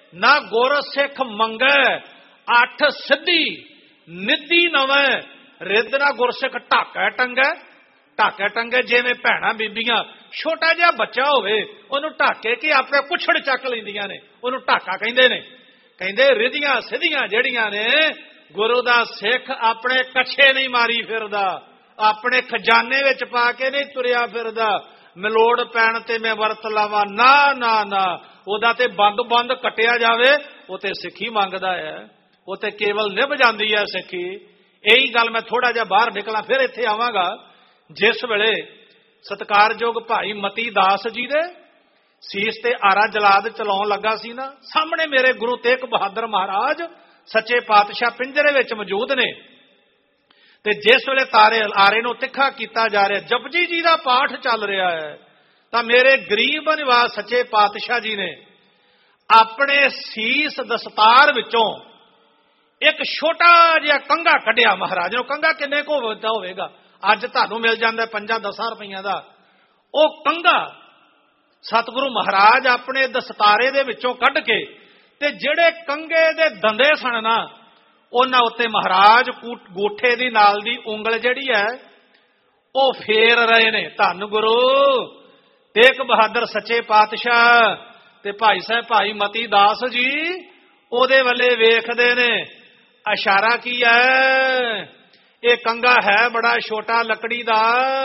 ਨਾ ਗੁਰ ਸਿੱਖ ਮੰਗੈ, 8 ਸਿੱਧੀ ਨਿੱਧੀ ਨਵੈ, ਰਿੱਧ ਨਾ ਗੁਰਸਿੱਖ ਢਾਕੈ ਟੰਗੈ। ਢਾਕੇ ਟੰਗੇ ਜਿਵੇਂ ਭੈਣਾਂ ਬੀਬੀਆਂ ਛੋਟਾ ਜਿਹਾ ਬੱਚਾ ਹੋਵੇ ਉਹਨੂੰ ਢਾਕੇ ਕੇ ਆਪਣੇ ਕੁਛੜ ਚੱਕ ਲੈਂਦੀਆਂ ਨੇ, ਉਹਨੂੰ ਢਾਕਾ ਕਹਿੰਦੇ ਨੇ। ਕਹਿੰਦੇ ਰਿੱਧੀਆਂ ਸਿੱਧੀਆਂ ਜਿਹੜੀਆਂ ਨੇ ਗੁਰੂ ਦਾ ਸਿੱਖ ਆਪਣੇ ਕੱਛੇ ਨਹੀਂ ਮਾਰੀ ਫਿਰਦਾ, ਆਪਣੇ ਖਜ਼ਾਨੇ ਵਿੱਚ ਪਾ ਕੇ ਨਹੀਂ ਤੁਰਿਆ ਫਿਰਦਾ, ਮਲੋੜ ਪੈਣ ਤੇ ਮੈਂ ਵਰਤ ਲਾਵਾਂ, ਨਾ ਨਾ ਨਾ, ਉਹਦਾ ਤੇ ਬੰਦ ਕੱਟਿਆ ਜਾਵੇ, ਉਹ ਤੇ ਸਿੱਖੀ ਮੰਗਦਾ ਹੈ, ਉਹ ਤੇ ਕੇਵਲ ਨਿਭ ਜਾਂਦੀ ਹੈ ਸਿੱਖੀ। ਇਹੀ ਗੱਲ ਮੈਂ ਥੋੜਾ ਜਿਹਾ ਬਾਹਰ ਨਿਕਲਾਂ ਫਿਰ ਇੱਥੇ ਆਵਾਂਗਾ। ਜਿਸ ਵੇਲੇ ਸਤਿਕਾਰਯੋਗ ਭਾਈ ਮਤੀ ਦਾਸ ਜੀ ਦੇ ਸੀਸ ਤੇ ਆਰਾ ਜਲਾਦ ਚਲਾਉਣ ਲੱਗਾ ਸੀ ਨਾ, ਸਾਹਮਣੇ ਮੇਰੇ ਗੁਰੂ ਤੇਗ ਬਹਾਦਰ ਮਹਾਰਾਜ ਸੱਚੇ ਪਾਤਸ਼ਾਹ ਪਿੰਜਰੇ ਵਿੱਚ ਮੌਜੂਦ ਨੇ, ਤੇ ਜਿਸ ਵੇਲੇ ਆਰੇ ਨੂੰ ਤਿੱਖਾ ਕੀਤਾ ਜਾ ਰਿਹਾ, ਜਪਜੀ ਜੀ ਦਾ ਪਾਠ ਚੱਲ ਰਿਹਾ ਹੈ, ਤਾਂ ਮੇਰੇ ਗਰੀਬ ਨਿਵਾਸ ਸੱਚੇ ਪਾਤਸ਼ਾਹ ਜੀ ਨੇ ਆਪਣੇ ਸੀਸ ਦਸਤਾਰ ਵਿੱਚੋਂ ਇੱਕ ਛੋਟਾ ਜਿਹਾ ਕੰਘਾ ਕੱਢਿਆ। ਮਹਾਰਾਜ ਨੂੰ ਕੰਘਾ ਕਿੰਨੇ ਕੁ ਹੋਵੇਗਾ, ਅੱਜ ਤੁਹਾਨੂੰ ਮਿਲ ਜਾਂਦਾ 5-10 ਰੁਪਈਆਂ ਦਾ। ਉਹ ਕੰਘਾ ਸਤਿਗੁਰੂ ਮਹਾਰਾਜ ਆਪਣੇ ਦਸਤਾਰੇ ਦੇ ਵਿੱਚੋਂ ਕੱਢ ਕੇ ਤੇ ਜਿਹੜੇ ਕੰਘੇ ਦੇ ਦੰਦੇ ਸਨ ਨਾ, ਉਹਨਾਂ ਉੱਤੇ ਮਹਾਰਾਜ ਗੂਠੇ ਦੀ ਨਾਲ ਦੀ ਉਂਗਲ ਜਿਹੜੀ ਹੈ ਉਹ ਫੇਰ ਰਹੇ ਨੇ। ਧੰਨ ਗੁਰੂ ਤੇਗ ਬਹਾਦਰ ਸੱਚੇ ਪਾਤਸ਼ਾਹ ਤੇ ਭਾਈ ਸਾਹਿਬ ਭਾਈ ਮਤੀ ਦਾਸ ਜੀ ਉਹਦੇ ਵੱਲੇ ਵੇਖਦੇ ਨੇ। ਇਸ਼ਾਰਾ ਕੀ ਹੈ? ਇਹ ਕੰਘਾ ਹੈ ਬੜਾ ਛੋਟਾ ਲੱਕੜੀ ਦਾ,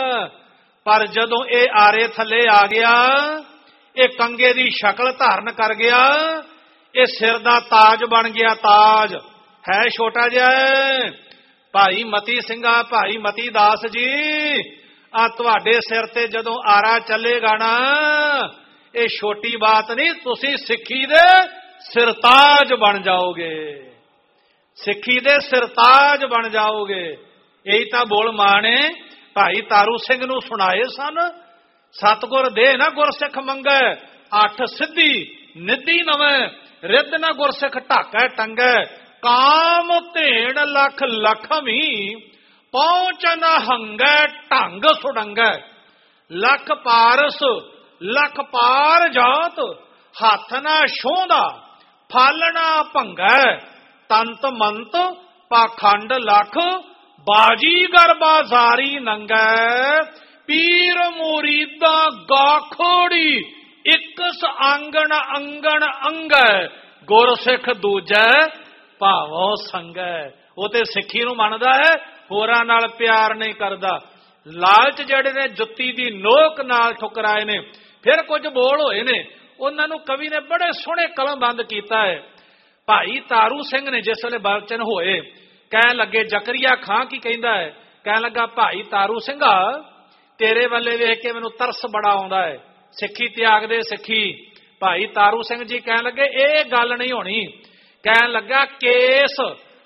ਪਰ ਜਦੋਂ ਇਹ ਆਰੇ ਥੱਲੇ ਆ ਗਿਆ, ਇਹ ਕੰਘੇ ਦੀ ਸ਼ਕਲ ਧਾਰਨ ਕਰ ਗਿਆ, ਇਹ ਸਿਰ ਦਾ ਤਾਜ ਬਣ ਗਿਆ। ਤਾਜ ਹੈ ਛੋਟਾ ਜਿਹਾ। ਭਾਈ ਮਤੀ ਸਿੰਘਾ ਭਾਈ ਮਤੀ ਦਾਸ ਜੀ, ਆ ਤੁਹਾਡੇ ਸਿਰ ਤੇ ਜਦੋਂ ਆਰਾ ਚੱਲੇਗਾ ਨਾ, ਇਹ ਛੋਟੀ ਬਾਤ ਨਹੀਂ, ਤੁਸੀਂ ਸਿੱਖੀ ਦੇ ਸਿਰਤਾਜ ਬਣ ਜਾਓਗੇ, ਸਿੱਖੀ ਦੇ ਸਿਰਤਾਜ ਬਣ ਜਾਓਗੇ। ਇਹੀ ਤਾਂ ਬੋਲ ਮਾਣੇ ਭਾਈ ਤਾਰੂ ਸਿੰਘ ਨੂੰ ਸੁਣਾਏ ਸਨ। ਸਤਿਗੁਰ ਦੇ ਨਾ ਗੁਰਸਿੱਖ ਮੰਗੈ, 8 ਸਿੱਧੀ ਨਿੱਧੀ ਨਵੈ, ਰਿੱਧ ਨਾ ਗੁਰਸਿੱਖ ਢਾਕੈ ਟੰਗੈ, ਕਾਮ ਧੇੜ ਲੱਖ ਲਖਮੀ, ਪਹੁੰਚ ਨ ਹੰਗੈ ਢੰਗ ਸੁਡੰਗੈ, ਲੱਖ ਪਾਰਸ ਲੱਖ ਪਾਰ ਜਾਤ, ਹੱਥ ਨਾ ਛੋਂਦਾ ਫਲ ਨਾ ਭੰਗੈ, ਤੰਤ ਮੰਤ ਪਾਖੰਡ ਲੱਖ, ਬਾਜੀਗਰ ਬਾਜ਼ਾਰੀ ਨੰਗੈ, ਪੀਰ ਮੁਰੀਦਾ ਗਾਖੋੜੀ, ਇਕਸ ਆਂਗਣ ਅੰਗਣ ਅੰਗੈ, ਗੁਰਸਿੱਖ ਦੂਜੈ ਭਾਵੋ ਸੰਗੈ। ਉਹ ਤੇ ਸਿੱਖੀ ਨੂੰ ਮੰਨਦਾ ਹੈ, ਹੋਰਾਂ ਨਾਲ ਪਿਆਰ ਨਹੀਂ ਕਰਦਾ। ਲਾਲਚ ਜਿਹੜੇ ਨੇ ਜੁੱਤੀ ਦੀ ਨੋਕ ਨਾਲ ਠੁਕਰਾਏ ਨੇ। ਫਿਰ ਕੁਝ ਬੋਲ ਹੋਏ ਨੇ, ਉਹਨਾਂ ਨੂੰ ਕਵੀ ਨੇ ਬੜੇ ਸੋਹਣੇ ਕਲਮਬੰਦ ਕੀਤਾ ਹੈ। ਭਾਈ ਤਾਰੂ ਸਿੰਘ ਨੇ ਜਿਸ ਵੇਲੇ ਬਚਨ ਹੋਏ, ਕਹਿਣ ਲੱਗੇ, ਜ਼ਕਰੀਆ ਖਾਂ ਕੀ ਕਹਿੰਦਾ ਹੈ, ਕਹਿਣ ਲੱਗਾ, ਭਾਈ ਤਾਰੂ ਸਿੰਘਾ ਤੇਰੇ ਵੱਲੇ ਵੇਖ ਕੇ ਮੈਨੂੰ ਤਰਸ ਬੜਾ ਆਉਂਦਾ ਹੈ, ਸਿੱਖੀ ਤਿਆਗ ਦੇ ਸਿੱਖੀ। ਭਾਈ ਤਾਰੂ ਸਿੰਘ ਜੀ ਕਹਿਣ ਲੱਗੇ, ਇਹ ਗੱਲ ਨਹੀਂ ਹੋਣੀ। ਕਹਿਣ ਲੱਗਾ, ਕੇਸ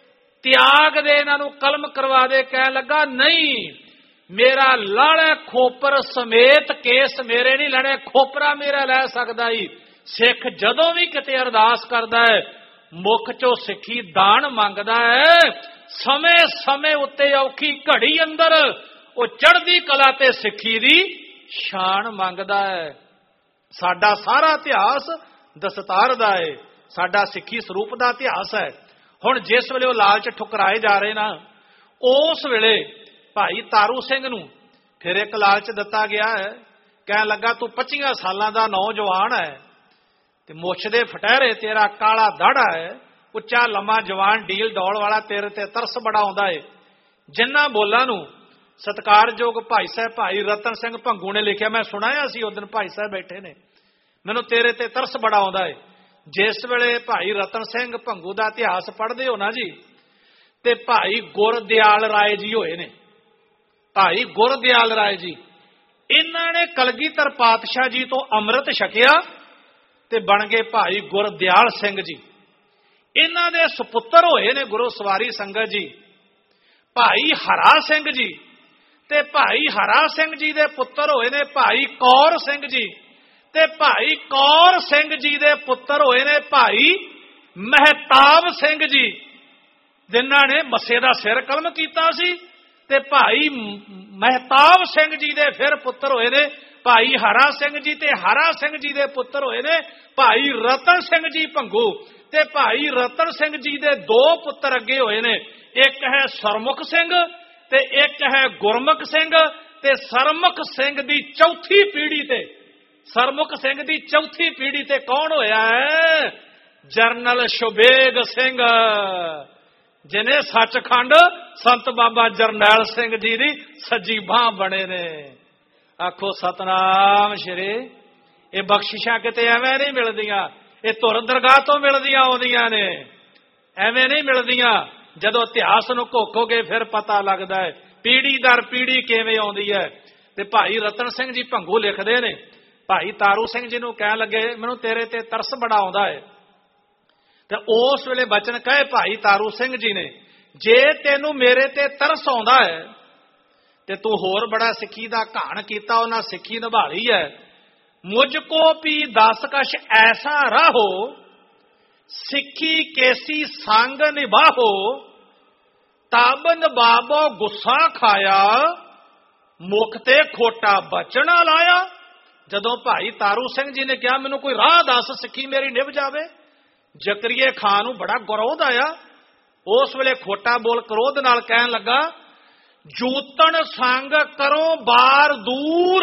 ਤਿਆਗ ਦੇ, ਇਹਨਾਂ ਨੂੰ ਕਲਮ ਕਰਵਾ ਦੇ। ਕਹਿਣ ਲੱਗਾ, ਨਹੀਂ, ਮੇਰਾ ਲਾਲੇ ਖੋਪਰ ਸਮੇਤ ਕੇਸ ਮੇਰੇ ਨਹੀਂ ਲੈਣੇ, ਖੋਪਰਾ ਮੇਰਾ ਲੈ ਸਕਦਾ ਹੀ। ਸਿੱਖ ਜਦੋਂ ਵੀ ਕਿਤੇ ਅਰਦਾਸ ਕਰਦਾ ਹੈ, ਮੁੱਖ ਚੋਂ ਸਿੱਖੀ ਦਾਨ ਮੰਗਦਾ ਹੈ, ਸਮੇਂ ਸਮੇਂ ਉੱਤੇ ਔਖੀ ਘੜੀ ਅੰਦਰ ਉਹ ਚੜ੍ਹਦੀ ਕਲਾ ਤੇ ਸਿੱਖੀ ਦੀ ਸ਼ਾਨ ਮੰਗਦਾ ਹੈ। ਸਾਡਾ ਸਾਰਾ ਇਤਿਹਾਸ ਦਸਤਾਰ ਦਾ ਹੈ, ਸਾਡਾ ਸਿੱਖੀ ਸਰੂਪ ਦਾ ਇਤਿਹਾਸ ਹੈ। ਹੁਣ ਜਿਸ ਵੇਲੇ ਉਹ ਲਾਲਚ ਠੁਕਰਾਏ ਜਾ ਰਹੇ ਨਾ, ਉਸ ਵੇਲੇ ਭਾਈ ਤਾਰੂ ਸਿੰਘ ਨੂੰ ਫਿਰ ਇੱਕ ਲਾਲਚ ਦਿੱਤਾ ਗਿਆ ਹੈ। ਕਹਿਣ ਲੱਗਾ, ਤੂੰ 25 ਸਾਲਾਂ ਦਾ ਨੌਜਵਾਨ ਹੈ ਤੇ ਮੁੱਛ ਦੇ ਫਟਹਿਰੇ, ਤੇਰਾ ਕਾਲਾ ਦਾੜਾ ਹੈ, ਉੱਚਾ ਲੰਮਾ ਜਵਾਨ ਡੀਲ ਡੌਲ ਵਾਲਾ, ਤੇਰੇ ਤੇ ਤਰਸ ਬੜਾ ਆਉਂਦਾ ਹੈ। ਜਿੰਨਾ ਬੋਲਾਂ ਨੂੰ ਸਤਿਕਾਰਯੋਗ ਭਾਈ ਸਾਹਿਬ ਭਾਈ ਰਤਨ ਸਿੰਘ ਭੰਗੂ ਨੇ ਲਿਖਿਆ, ਮੈਂ ਸੁਣਾਇਆ ਸੀ ਉਸ ਦਿਨ, ਭਾਈ ਸਾਹਿਬ ਬੈਠੇ ਨੇ, ਮੈਨੂੰ ਤੇਰੇ ਤੇ ਤਰਸ ਬੜਾ ਆਉਂਦਾ ਹੈ। ਜਿਸ ਵੇਲੇ ਭਾਈ ਰਤਨ ਸਿੰਘ ਭੰਗੂ ਦਾ ਇਤਿਹਾਸ ਪੜ੍ਹਦੇ ਹੋ ਨਾ ਜੀ, ਤੇ ਭਾਈ ਗੁਰਦਿਆਲ ਰਾਏ ਜੀ ਹੋਏ ਨੇ। ਭਾਈ ਗੁਰਦਿਆਲ ਰਾਏ ਜੀ, ਇਹਨਾਂ ਨੇ ਕਲਗੀਧਰ ਪਾਤਸ਼ਾਹ ਜੀ ਤੋਂ ਅੰਮ੍ਰਿਤ ਛਕਿਆ ਤੇ ਬਣ ਗਏ ਭਾਈ ਗੁਰਦਿਆਲ ਸਿੰਘ ਜੀ। ਇਹਨਾਂ ਦੇ ਸੁਪੁੱਤਰ ਹੋਏ ਨੇ ਗੁਰੂ ਸਵਾਰੀ ਸੰਗਤ ਜੀ, ਭਾਈ ਹਰਾ ਸਿੰਘ ਜੀ, ਤੇ ਭਾਈ ਹਰਾ ਸਿੰਘ ਜੀ ਦੇ ਪੁੱਤਰ ਹੋਏ ਨੇ ਭਾਈ ਕੌਰ ਸਿੰਘ ਜੀ, ਤੇ ਭਾਈ ਕੌਰ ਸਿੰਘ ਜੀ ਦੇ ਪੁੱਤਰ ਹੋਏ ਨੇ ਭਾਈ ਮਹਿਤਾਬ ਸਿੰਘ ਜੀ, ਜਿਨ੍ਹਾਂ ਨੇ ਮੱਸੇ ਦਾ ਸਿਰ ਕਲਮ ਕੀਤਾ ਸੀ। ਤੇ ਭਾਈ ਮਹਿਤਾਬ ਸਿੰਘ ਜੀ ਦੇ ਫਿਰ ਪੁੱਤਰ ਹੋਏ ਨੇ ਭਾਈ ਹਰਾ ਸਿੰਘ ਜੀ ਤੇ ਹਰਾ ਸਿੰਘ ਜੀ ਦੇ ਪੁੱਤਰ ਹੋਏ ਨੇ ਭਾਈ ਰਤਨ ਸਿੰਘ ਜੀ ਭੰਗੂ, ਤੇ ਭਾਈ ਰਤਨ ਸਿੰਘ ਜੀ ਦੇ ਦੋ ਪੁੱਤਰ ਅੱਗੇ ਹੋਏ ਨੇ, ਇੱਕ ਹੈ ਸਰਮੁਖ ਸਿੰਘ ਤੇ ਇੱਕ ਹੈ ਗੁਰਮੁਖ ਸਿੰਘ। ਤੇ ਸਰਮੁਖ ਸਿੰਘ ਦੀ ਚੌਥੀ ਪੀੜ੍ਹੀ ਤੇ, ਸਰਮੁਖ ਸਿੰਘ ਦੀ ਚੌਥੀ ਪੀੜ੍ਹੀ ਤੇ ਕੌਣ ਹੋਇਆ ਹੈ? ਜਰਨਲ ਸ਼ੁਬੇਗ ਸਿੰਘ, ਜਿਹਨੇ ਸੱਚਖੰਡ ਸੰਤ ਬਾਬਾ ਜਰਨੈਲ ਸਿੰਘ ਜੀ ਦੀ ਸੱਜੀ ਬਾਂਹ ਬਣੇ ਨੇ। ਆਖੋ ਸਤਨਾਮ ਸ਼੍ਰੀ। ਇਹ ਬਖਸ਼ਿਸ਼ਾਂ ਕਿਤੇ ਐਵੇਂ ਨਹੀਂ ਮਿਲਦੀਆਂ, ਇਹ ਧੁਰ ਦਰਗਾਹ ਤੋਂ ਮਿਲਦੀਆਂ ਆਉਂਦੀਆਂ ਨੇ, ਐਵੇਂ ਨਹੀਂ ਮਿਲਦੀਆਂ। ਜਦੋਂ ਇਤਿਹਾਸ ਨੂੰ ਘੋਖੋਗੇ ਫਿਰ ਪਤਾ ਲੱਗਦਾ ਹੈ ਪੀੜੀ ਦਰ ਪੀੜੀ ਕਿਵੇਂ ਆਉਂਦੀ ਹੈ। ਤੇ ਭਾਈ ਰਤਨ ਸਿੰਘ ਜੀ ਭੰਗੂ ਲਿਖਦੇ ਨੇ, ਭਾਈ ਤਾਰੂ ਸਿੰਘ ਜੀ ਨੂੰ ਕਹਿਣ ਲੱਗੇ ਮੈਨੂੰ ਤੇਰੇ ਤੇ ਤਰਸ ਬੜਾ ਆਉਂਦਾ ਹੈ। ਤੇ ਉਸ ਵੇਲੇ ਬਚਨ ਕਹੇ ਭਾਈ ਤਾਰੂ ਸਿੰਘ ਜੀ ਨੇ, ਜੇ ਤੈਨੂੰ ਮੇਰੇ ਤੇ ਤਰਸ ਆਉਂਦਾ ਹੈ ਤੇ ਤੂੰ ਹੋਰ ਬੜਾ ਸਿੱਖੀ ਦਾ ਘਾਣ ਕੀਤਾ, ਉਹਨਾਂ ਸਿੱਖੀ ਨਿਭਾਲੀ ਹੈ। ਮੁਝ ਕੋ ਵੀ 10 ਕਸ਼ ਐਸਾ ਰਾਹੋ, ਸਿੱਖੀ ਕੇਸੀ ਸੰਗ ਨਿਭਾਹੋ, ਤਾਬਨ ਬਾਬੋ ਗੁੱਸਾ ਖਾਇਆ, ਮੁਖ ਤੇ ਖੋਟਾ ਬਚਣਾ ਲਾਇਆ। ਜਦੋਂ ਭਾਈ ਤਾਰੂ ਸਿੰਘ ਜੀ ਨੇ ਕਿਹਾ ਮੈਨੂੰ ਕੋਈ ਰਾਹ ਦੱਸ ਸਿੱਖੀ ਮੇਰੀ ਨਿਭ ਜਾਵੇ, ਜ਼ਕਰੀਏ ਖਾਨ ਨੂੰ ਬੜਾ ਗਰੋਧ ਆਇਆ। ਉਸ ਵੇਲੇ ਖੋਟਾ ਬੋਲ ਕ੍ਰੋਧ ਨਾਲ ਕਹਿਣ ਲੱਗਾ, ਜੂਤਣ ਸੰਗ ਕਰੋ ਬਾਰ ਦੂਰ,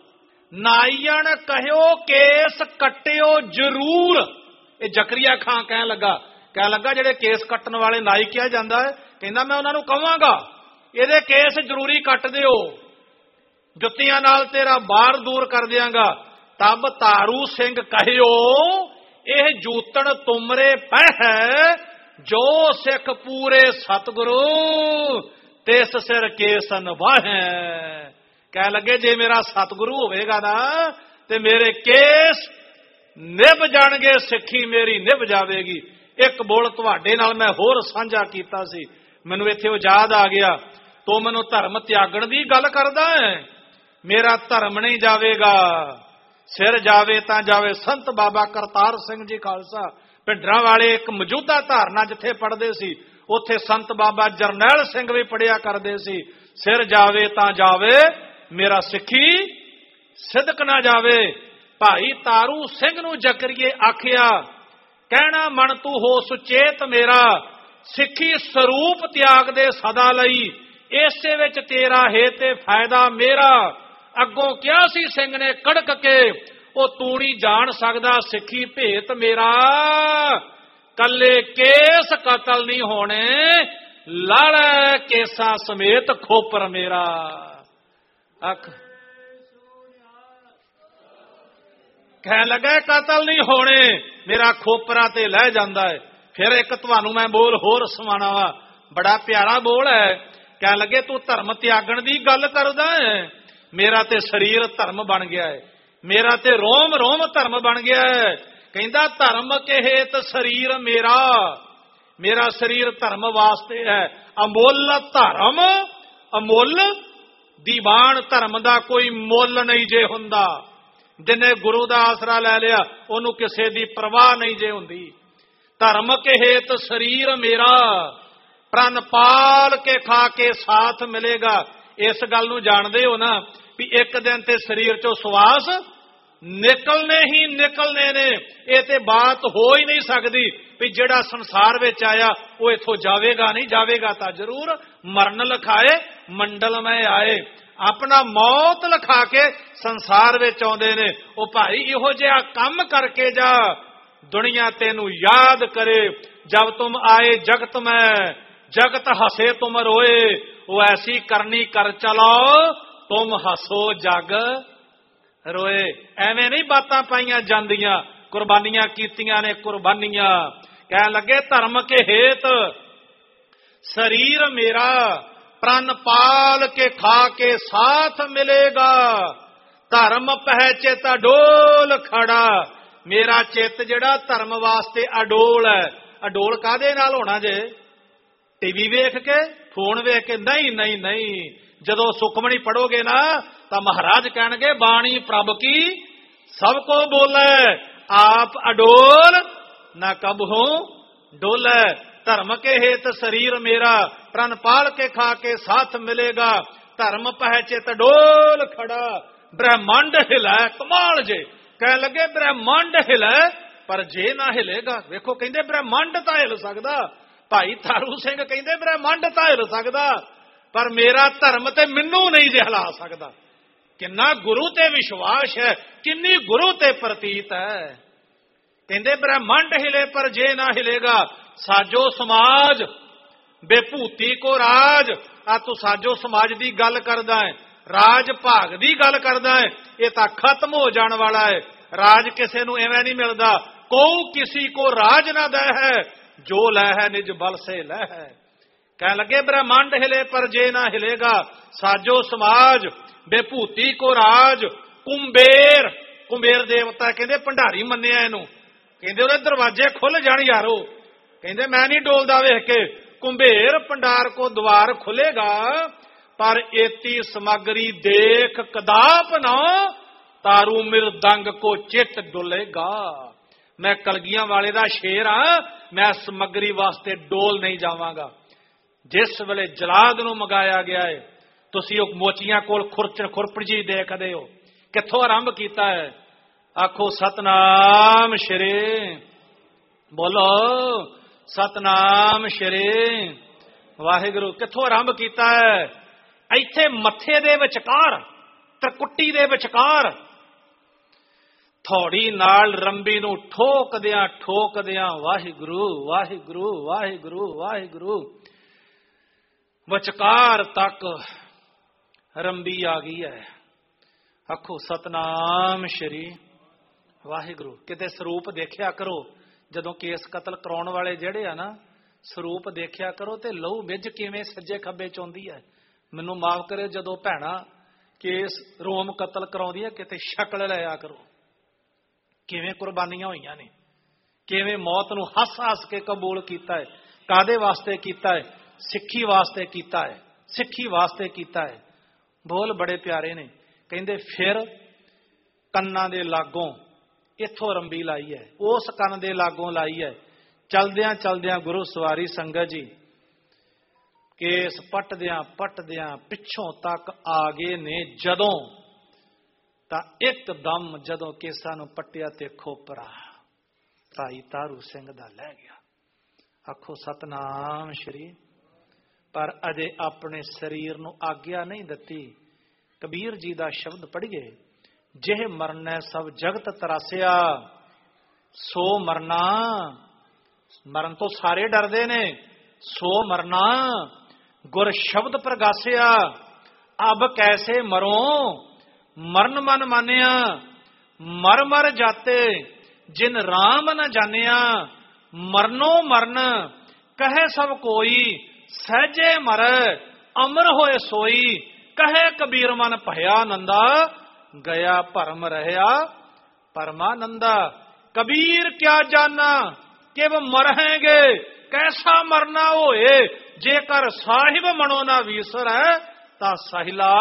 ਨਾਈਣ ਕਹਿਓ ਕੇਸ ਕੱਟਿਓ ਜ਼ਰੂਰ। ਇਹ ਜ਼ਕਰੀਆ ਖਾਨ ਕਹਿਣ ਲੱਗਾ ਜਿਹੜੇ ਕੇਸ ਕੱਟਣ ਵਾਲੇ ਨਾਈ ਕਿਹਾ ਜਾਂਦਾ ਹੈ, ਕਹਿੰਦਾ ਮੈਂ ਉਹਨਾਂ ਨੂੰ ਕਹਾਂਗਾ ਇਹਦੇ ਕੇਸ ਜ਼ਰੂਰੀ ਕੱਟ ਦਿਓ, ਜੁੱਤੀਆਂ ਨਾਲ ਤੇਰਾ ਬਾਰ ਦੂਰ ਕਰ ਦਿਆਂਗਾ। ਤਬ ਤਾਰੂ ਸਿੰਘ ਕਹਿਓ ਇਹ ਜੂਤਣ ਤੁਮਰੇ ਪਹਿ, ਜੋ ਸਿੱਖ ਪੂਰੇ ਸਤਿਗੁਰੂ ਤਿਸ ਸਿਰ ਕੇਸ ਨਿਭਾਹੈ। ਕਹਿ ਲੱਗੇ ਜੇ ਮੇਰਾ ਸਤਿਗੁਰੂ ਹੋਵੇਗਾ ਨਾ ਤੇ ਮੇਰੇ ਕੇਸ ਨਿਭ ਜਾਣਗੇ, ਸਿੱਖੀ ਮੇਰੀ ਨਿਭ ਜਾਵੇਗੀ। ਇੱਕ ਬੋਲ ਤੁਹਾਡੇ ਨਾਲ ਮੈਂ ਹੋਰ ਸਾਂਝਾ ਕੀਤਾ ਸੀ, ਮੈਨੂੰ ਇੱਥੇ ਉਹ ਯਾਦ ਆ ਗਿਆ। ਤੂੰ ਮੈਨੂੰ ਧਰਮ ਤਿਆਗਣ ਦੀ ਗੱਲ ਕਰਦਾ ਹੈ, ਮੇਰਾ ਧਰਮ ਨਹੀਂ ਜਾਵੇਗਾ, ਸਿਰ ਜਾਵੇ ਤਾਂ ਜਾਵੇ। ਸੰਤ ਬਾਬਾ ਕਰਤਾਰ ਸਿੰਘ ਜੀ ਖਾਲਸਾ ਪਿੰਡਰਾਂ ਵਾਲੇ ਇੱਕ ਮੌਜੂਦਾ ਧਾਰਨਾ ਜਿੱਥੇ ਪੜ੍ਹਦੇ ਸੀ, ਉੱਥੇ ਸੰਤ ਬਾਬਾ ਜਰਨੈਲ ਸਿੰਘ ਵੀ ਪੜ੍ਹਿਆ ਕਰਦੇ ਸੀ। ਸਿਰ ਜਾਵੇ ਤਾਂ ਜਾਵੇ, ਮੇਰਾ ਸਿੱਖੀ ਸਿਦਕ ਨਾ ਜਾਵੇ। ਭਾਈ ਤਾਰੂ ਸਿੰਘ ਨੂੰ ਜ਼ਕਰੀਏ ਆਖਿਆ, ਕਹਿਣਾ ਮਨ ਤੂੰ ਹੋ ਸੁਚੇਤ ਮੇਰਾ, ਸਿੱਖੀ ਸਰੂਪ ਤਿਆਗ ਦੇ ਸਦਾ ਲਈ, ਇਸੇ ਵਿੱਚ ਤੇਰਾ ਹੈ ਤੇ ਫਾਇਦਾ ਮੇਰਾ। ਅੱਗੋਂ ਕਿਹਾ ਸੀ ਸਿੰਘ ਨੇ ਕੜਕ ਕੇ, ਉਹ ਤੂੰ ਨਹੀਂ ਜਾਣ ਸਕਦਾ ਸਿੱਖੀ ਭੇਤ ਮੇਰਾ, ਕੱਲੇ ਕੇਸ ਕਤਲ ਨਹੀਂ ਹੋਣੇ, ਲੜ ਕੇਸਾਂ ਸਮੇਤ ਖੋਪਰ ਮੇਰਾ। ਅੱਖ ਕਹਿਣ ਲੱਗਾ ਕਤਲ ਨਹੀਂ ਹੋਣੇ, ਮੇਰਾ ਖੋਪਰਾ ਤੇ ਲੈ ਜਾਂਦਾ ਹੈ। ਫਿਰ ਇੱਕ ਤੁਹਾਨੂੰ ਮੈਂ ਬੋਲ ਹੋਰ ਸੁਣਾਉਣਾ ਵਾ, ਬੜਾ ਪਿਆਰਾ ਬੋਲ ਹੈ। ਕਹਿਣ ਲੱਗੇ ਤੂੰ ਧਰਮ ਤਿਆਗਣ ਦੀ ਗੱਲ ਕਰਦਾ ਹੈ, ਮੇਰਾ ਤੇ ਸਰੀਰ ਧਰਮ ਬਣ ਗਿਆ ਹੈ, ਮੇਰਾ ਤੇ ਰੋਮ ਰੋਮ ਧਰਮ ਬਣ ਗਿਆ ਹੈ। ਕਹਿੰਦਾ ਧਰਮ ਕੇ ਹੇਤ ਸਰੀਰ ਮੇਰਾ, ਮੇਰਾ ਸਰੀਰ ਧਰਮ ਵਾਸਤੇ ਹੈ। ਅਮੁੱਲ ਧਰਮ, ਅਮੁੱਲ ਦੀਵਾਨ ਧਰਮ ਦਾ ਕੋਈ ਮੁੱਲ ਨਹੀਂ ਜੇ ਹੁੰਦਾ। ਜਿਨੇ ਗੁਰੂ ਦਾ ਆਸਰਾ ਲੈ ਲਿਆ ਉਹਨੂੰ ਕਿਸੇ ਦੀ ਪਰਵਾਹ ਨਹੀਂ ਜੇ ਹੁੰਦੀ। ਧਰਮ ਕੇ ਹੇਤ ਸਰੀਰ ਮੇਰਾ, ਪ੍ਰਣ ਪਾਲ ਕੇ ਖਾ ਕੇ ਸਾਥ ਮਿਲੇਗਾ। ਇਸ ਗੱਲ ਨੂੰ ਜਾਣਦੇ ਹੋ ਨਾ ਵੀ ਇੱਕ ਦਿਨ ਤੇ ਸਰੀਰ ਚੋਂ ਸਵਾਸ ਨਿਕਲਨੇ ਹੀ ਨਿਕਲਨੇ ਨੇ। ਇਹ ਤੇ ਬਾਤ ਹੋ ਹੀ ਨਹੀਂ ਸਕਦੀ ਵੀ ਜਿਹੜਾ ਸੰਸਾਰ ਵਿੱਚ ਆਇਆ ਉਹ ਇੱਥੋਂ ਜਾਵੇਗਾ ਨਹੀਂ, ਜਾਵੇਗਾ ਤਾਂ ਜ਼ਰੂਰ। ਮਰਨ ਲਿਖਾਏ ਮੰਡਲ ਮੈਂ ਆਏ, ਆਪਣਾ ਮੌਤ ਲਿਖਾ ਕੇ ਸੰਸਾਰ ਵਿੱਚ ਆਉਂਦੇ ਨੇ। ਉਹ ਭਾਈ ਇਹੋ ਜਿਹਾ ਕੰਮ ਕਰਕੇ ਜਾ, ਦੁਨੀਆ ਤੈਨੂੰ ਯਾਦ ਕਰੇ। ਜਬ ਤੁਮ ਆਏ ਜਗਤ ਮੈਂ, ਜਗਤ ਹਸੇ ਤੁਮ ਰੋਏ, ਉਹ ਐਸੀ ਕਰਨੀ ਕਰ ਚਲਾਓ, ਤੁਮ ਹਸੋ ਜਗ ਰੋਏ। ਐਵੇਂ ਨਹੀਂ ਬਾਤਾਂ ਪਾਈਆਂ ਜਾਂਦੀਆਂ, ਕੁਰਬਾਨੀਆਂ ਕੀਤੀਆਂ ਨੇ ਕੁਰਬਾਨੀਆਂ। ਕਹਿਣ ਲੱਗੇ ਧਰਮ ਕੇ ਹੇਤ ਸਰੀਰ ਮੇਰਾ, ਪ੍ਰਣ ਪਾਲ ਕੇ ਖਾ ਕੇ ਸਾਥ ਮਿਲੇਗਾ। ਧਰਮ ਪਹਿ ਚਿਤ ਅਡੋਲ ਖੜਾ, ਮੇਰਾ ਚਿੱਤ ਜਿਹੜਾ ਧਰਮ ਵਾਸਤੇ ਅਡੋਲ ਹੈ। ਅਡੋਲ ਕਾਹਦੇ ਨਾਲ ਹੋਣਾ ਜੇ? ਟੀਵੀ ਵੇਖ ਕੇ, ਫੋਨ ਵੇਖ ਕੇ? ਨਹੀਂ ਨਹੀਂ ਨਹੀਂ। ਜਦੋਂ ਸੁਖਮਣੀ ਪੜੋਗੇ ਨਾ ਤਾਂ ਮਹਾਰਾਜ ਕਹਿਣਗੇ ਬਾਣੀ ਪ੍ਰਭ ਕੀ ਸਭ ਕੋ ਬੋਲੇ, ਆਪ ਅਡੋਲ ਨਾ ਕਬਹੂ ਡੋਲੇ। ਧਰਮ ਕੇ ਹੇਤ ਸਰੀਰ ਮੇਰਾ, ਪ੍ਰਣ ਪਾਲ ਕੇ ਖਾ ਕੇ ਸਾਥ ਮਿਲੇਗਾ। ਧਰਮ ਪਹਿ ਚਿਤ ਡੋਲ ਖੜਾ, ब्रह्मांड हिलै, कमाल जे कह लगे ब्रह्मांड हिलै पर जे ना हिलेगा। वेखो कहंदे ब्रह्मांड तां हिल सकदा, भाई तारू सिंह कहंदे ब्रह्मांड तां हिल सकदा पर मेरा धर्म ते मैनू नहीं जे हिला सकदा। किन्ना गुरु ते विश्वास है, किन्नी गुरु ते प्रतीत है। कहंदे ब्रह्मांड हिले पर जे ना हिलेगा, साजो समाज बेभूति को राज। आ तू साजो समाज की गल करदा है, राज भाग की गल करदा है, ये तो खत्म हो जाने वाला है। राज किसी नूं एवें नहीं मिलता, को किसी को राज ना दे है, जो लै है निज बल से लै है। कह लगे ब्रह्मांड हिले पर जे ना हिलेगा, साजो समाज बेभूति को राज। कुंबेर, कुंबेर देवता कहंदे भंडारी मन्निया इहनूं, कहंदे उहदे दरवाजे खुल जाण यारो, कहंदे मैं नहीं डोलदा वेख के। कुंबेर भंडार को द्वार खुलेगा पर एती समग्री देख कदाप ना, तारू मृदंग को चित डुलेगा। मैं कलगियां वाले दा शेर हां, मैं समग्री वास्ते डोल नहीं जावांगा। जिस वेले जलाद नूं मंगाया गया है, तुसीं ओह मोचियां कोल खुरपड़ी देखदे हो, कित्थों आरंभ कीता है? आखो सतनाम श्री, बोलो सतनाम श्री वाहिगुरु। कित्थों आरंभ कीता है? इत्थे मत्थे दे विचकार, त्रिकुटी दे विचकार थोड़ी नाल रंबी नूं ठोकदियां ठोकदियां वाहिगुरु वाहिगुरु वाहिगुरु वाहिगुरु, विचकार तक रंबी आ गई है। आखो सतनाम श्री वाहिगुरु। किते स्वरूप देखिया करो, जदों केस कतल कराउण वाले जिहड़े आ ना, स्वरूप देखिया करो ते लहू मिज किवें सज्जे खब्बे च आउंदी है। मैनूं माफ करे, जदों भैणां केस रोम कतल कराउंदियां, किते शक्ल लिया करो, किवें कुर्बानियां होईयां ने, किवें मौत नूं हस हस के कबूल कीता है। कादे वास्ते कीता है? सिੱਖੀ वास्ते कीता है, सिੱਖੀ वास्ते कीता है। बोल बड़े प्यारे ने, कहंदे फिर कन्नां दे लागों इत्थों रंबी लाई है, उस कन दे लागों लाई है। चलदियां चलदियां गुरु सवारी संगत जी केस पटदियां पिछों तक आ गए ने जदों, तां एकदम जदों केसां नूं पट्टिया ते खोपरा भाई तारू सिंह दा लै गया। आखो सतनाम श्री। पर अजे अपने शरीर नूं आग्या नहीं दिती। कबीर जी दा शब्द पढ़िए, जिह मरना सब जगत तरासिया सो मरना। मरण तो सारे डरदे ने, सो मरना गुर शब्द प्रगासिया। अब कैसे मरो मरण मन मानिया, मर मर जाते जिन राम न जानिया। मरनो मरण कहे सब कोई, सहजे मर अमर होए सोई। कहे कबीर मन भया नंदा, गया भरम रहया परमानंदा। कबीर क्या जाना कि वो मरहेंगे, कैसा मरना होए। जेकर साहिब मनो ना वीसर है, ता साहिला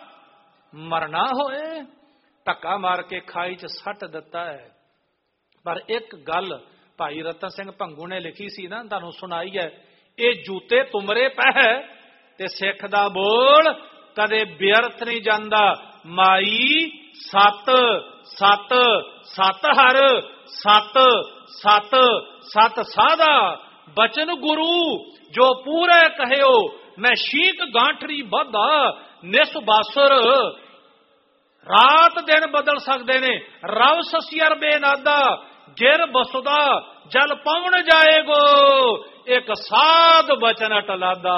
मरना होए। धक्का मार के खाई च सट दिता है। पर एक गल भाई रतन सिंह भंगू ने लिखी सी ना, तुहानू सुनाई है। ये जूते तुमरे पै ते सिख दा बोल कदे व्यर्थ नहीं जांदा। माई सत सत सत हर सत सत सत साधा बचन गुरु जो पूरे कहो। मैं शीत गांठरी बधा निस बासुर, रात दिन बदल सकते ने। रव ससियर बेनादा गिर बसुदा जल पवन जाएगो। एक साध बचन टलादा।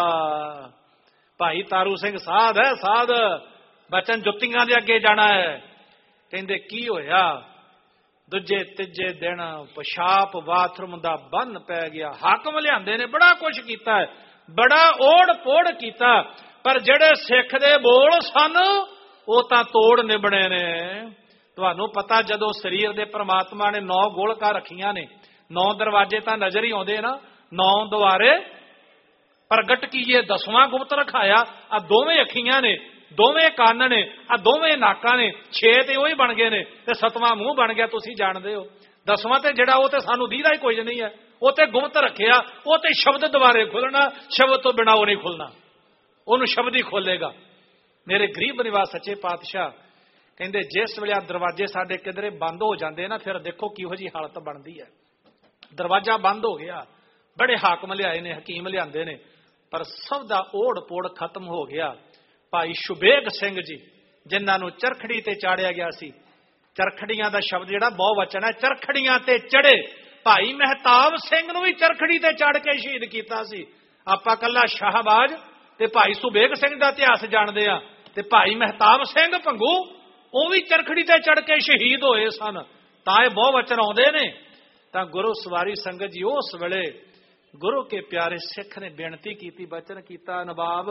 भाई तारू सिंह साध है, साध बचन जुत्तियां दे अगे जाना है। कहंदे की होया, दूजे तीजे दिन पेशाब बाथरूम दा बंद पै गया। हाकम लिआंदे ने बड़ा कुछ कीता है, बड़ा ओढ़ पोड़ कीता, पर जेड़े सिख दे बोल सन वो तां तोड़ निबड़े ने। तुहानू पता जदों शरीर दे परमात्मा ने 9 गोलका रखियां ने, 9 दरवाजे तां नजर ही आउंदे ना, 9 द्वारे प्रगट कीए 10वां गुप्त रखाया। आ दोवें अखियां ने, दोवें कान ने, आ दोवें नाकां ने, 6 ते ओही बन गए ने ते 7वां मूंह बन गया। तुसीं जाणदे हो 10वां ते जिहड़ा वो ते सानू दीदा ही कुछ नहीं है। वो ते गुप्त रखिया, वो ते शब्द द्वारे खुलना, शब्द तो बिना वो नहीं खुलना, उन्होंने शब्द ही खोलेगा। मेरे गरीब निवास सच्चे पातशाह ਕਹਿੰਦੇ ਜਿਸ ਵੇਲੇ ਦਰਵਾਜ਼ੇ ਸਾਡੇ ਕਿਧਰੇ ਬੰਦ ਹੋ ਜਾਂਦੇ ਨਾ, ਫਿਰ ਦੇਖੋ ਕਿਹੋ ਜਿਹੀ ਹਾਲਤ ਬਣਦੀ ਹੈ। ਦਰਵਾਜ਼ਾ ਬੰਦ ਹੋ ਗਿਆ, ਬੜੇ ਹਾਕਮ ਲਿਆਏ ਨੇ, ਹਕੀਮ ਲਿਆਂਦੇ ਨੇ, ਪਰ ਸਭ ਦਾ ਓੜ ਪੋੜ ਖਤਮ ਹੋ ਗਿਆ। ਭਾਈ ਸ਼ੁਬੇਗ ਸਿੰਘ ਜੀ, ਜਿਨ੍ਹਾਂ ਨੂੰ ਚਰਖੜੀ ਤੇ ਚਾੜਿਆ ਗਿਆ ਸੀ, ਚਰਖੜੀਆਂ ਦਾ ਸ਼ਬਦ ਜਿਹੜਾ ਬਹੁਵਚਨ ਹੈ, ਚਰਖੜੀਆਂ ਤੇ ਚੜੇ। ਭਾਈ ਮਹਿਤਾਬ ਸਿੰਘ ਨੂੰ ਵੀ ਚਰਖੜੀ ਤੇ ਚੜ ਕੇ ਸ਼ਹੀਦ ਕੀਤਾ ਸੀ। ਆਪਾਂ ਕੱਲਾ ਸ਼ਾਹਬਾਜ਼ ਤੇ ਭਾਈ ਸੁਬੇਗ ਸਿੰਘ ਦਾ ਇਤਿਹਾਸ ਜਾਣਦੇ ਆ, ਤੇ ਭਾਈ ਮਹਿਤਾਬ ਸਿੰਘ ਭੰਗੂ ਉਹ ਵੀ ਚਰਖੜੀ ਤੇ ਚੜ ਕੇ ਸ਼ਹੀਦ ਹੋਏ ਸਨ। ਤਾਂ ਇਹ ਬਹੁਵਚਨ ਆਉਂਦੇ ਨੇ। ਤਾਂ ਗੁਰੂ ਸਵਾਰੀ ਸੰਗਤ ਜੀ, ਉਸ ਵੇਲੇ ਗੁਰੂ ਕੇ ਪਿਆਰੇ ਸਿੱਖ ਨੇ ਬੇਨਤੀ ਕੀਤੀ, ਬਚਨ ਕੀਤਾ, ਨਵਾਬ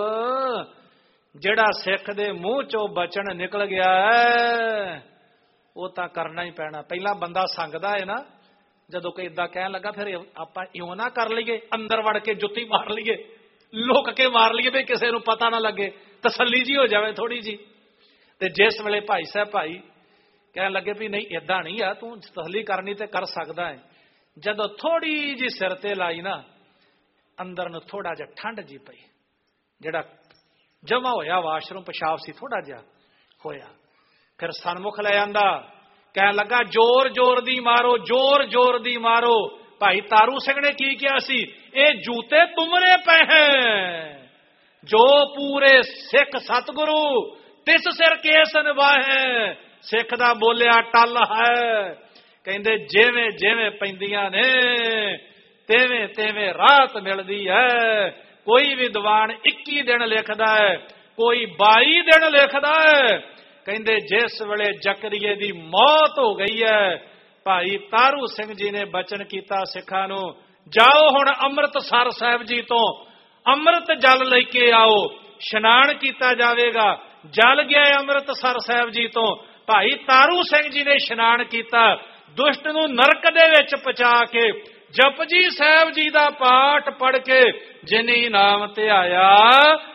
ਜਿਹੜਾ ਸਿੱਖ ਦੇ ਮੂੰਹ ਚੋਂ ਬਚਨ ਨਿਕਲ ਗਿਆ ਹੈ ਉਹ ਤਾਂ ਕਰਨਾ ਹੀ ਪੈਣਾ। ਪਹਿਲਾਂ ਬੰਦਾ ਸੰਗਦਾ ਹੈ ਨਾ, ਜਦੋਂ ਕੋਈ ਏਦਾਂ ਕਹਿਣ ਲੱਗਾ ਫਿਰ ਆਪਾਂ ਇਉਂ ਨਾ ਕਰ ਲਈਏ, ਅੰਦਰ ਵੜ ਕੇ ਜੁੱਤੀ ਮਾਰ ਲਈਏ, ਲੁਕ ਕੇ ਮਾਰ ਲਈਏ ਵੀ ਕਿਸੇ ਨੂੰ ਪਤਾ ਨਾ ਲੱਗੇ, ਤਸੱਲੀ ਜੀ ਹੋ ਜਾਵੇ ਥੋੜੀ ਜੀ। ਤੇ ਜਿਸ ਵੇਲੇ ਭਾਈ ਸਾਹਿਬ ਭਾਈ ਕਹਿਣ ਲੱਗੇ ਵੀ ਨਹੀਂ ਏਦਾਂ ਨਹੀਂ ਆ, ਤੂੰ ਤਸੱਲੀ ਕਰਨੀ ਤੇ ਕਰ ਸਕਦਾ ਹੈ। ਜਦੋਂ ਥੋੜੀ ਜੀ ਸਿਰ ਤੇ ਲਾਈ ਨਾ, ਅੰਦਰ ਨੂੰ ਥੋੜਾ ਜਿਹਾ ਠੰਡ ਜੀ ਪਈ, ਜਿਹੜਾ ਜਮਾ ਹੋਇਆ ਵਾਸ਼ਰੂਮ ਪਿਸ਼ਾਬ ਸੀ ਥੋੜਾ ਜਿਹਾ ਹੋਇਆ। ਫਿਰ ਸਨਮੁਖ ਲੈ ਆਂਦਾ, ਕਹਿਣ ਲੱਗਾ ਜ਼ੋਰ ਜ਼ੋਰ ਦੀ ਮਾਰੋ, ਜ਼ੋਰ ਜ਼ੋਰ ਦੀ ਮਾਰੋ। ਭਾਈ ਤਾਰੂ ਸਿੰਘ ਨੇ ਕੀ ਕਿਹਾ ਸੀ, ਇਹ ਜੂਤੇ ਤੁਮਰੇ ਪਏ ਹੈ, ਜੋ ਪੂਰੇ ਸਿੱਖ ਸਤਿਗੁਰੂ ਤਿਸ ਸਿਰ ਕੇਸ ਨਿਵਾਹੇ। ਸਿੱਖ ਦਾ ਬੋਲਿਆ ਟੱਲ ਹੈ। ਕਹਿੰਦੇ ਜਿਵੇਂ ਜਿਵੇਂ ਪੈਂਦੀਆਂ ਨੇ ਤਿਵੇਂ ਤਿਵੇਂ ਰਾਹਤ ਮਿਲਦੀ ਹੈ। ਕੋਈ ਵਿਦਵਾਨ 21 ਦਿਨ ਲਿਖਦਾ ਹੈ, ਕੋਈ 22 ਦਿਨ ਲਿਖਦਾ ਹੈ। ਕਹਿੰਦੇ ਜਿਸ ਵੇਲੇ ਜ਼ਕਰੀਏ ਦੀ ਮੌਤ ਹੋ ਗਈ ਹੈ, ਭਾਈ ਤਾਰੂ ਸਿੰਘ ਜੀ ਨੇ ਬਚਨ ਕੀਤਾ ਸਿੱਖਾਂ ਨੂੰ, ਜਾਓ ਹੁਣ ਅੰਮ੍ਰਿਤਸਰ ਸਾਹਿਬ ਜੀ ਤੋਂ ਅੰਮ੍ਰਿਤ ਜਲ ਲੈ ਕੇ ਆਓ, ਇਸ਼ਨਾਨ ਕੀਤਾ ਜਾਵੇਗਾ। ਜਲ ਗਿਆ ਅੰਮ੍ਰਿਤਸਰ ਸਾਹਿਬ ਜੀ ਤੋਂ। ਭਾਈ ਤਾਰੂ ਸਿੰਘ ਜੀ ਨੇ ਇਸ਼ਨਾਨ ਕੀਤਾ, ਦੁਸ਼ਟ ਨੂੰ ਨਰਕ ਦੇ ਵਿੱਚ ਪਹੁੰਚਾ ਕੇ ਜਪਜੀ ਸਾਹਿਬ ਜੀ ਦਾ ਪਾਠ ਪੜ੍ਹ ਕੇ ਜਿਨੀ ਨਾਮ ਤੇ ਆਇਆ,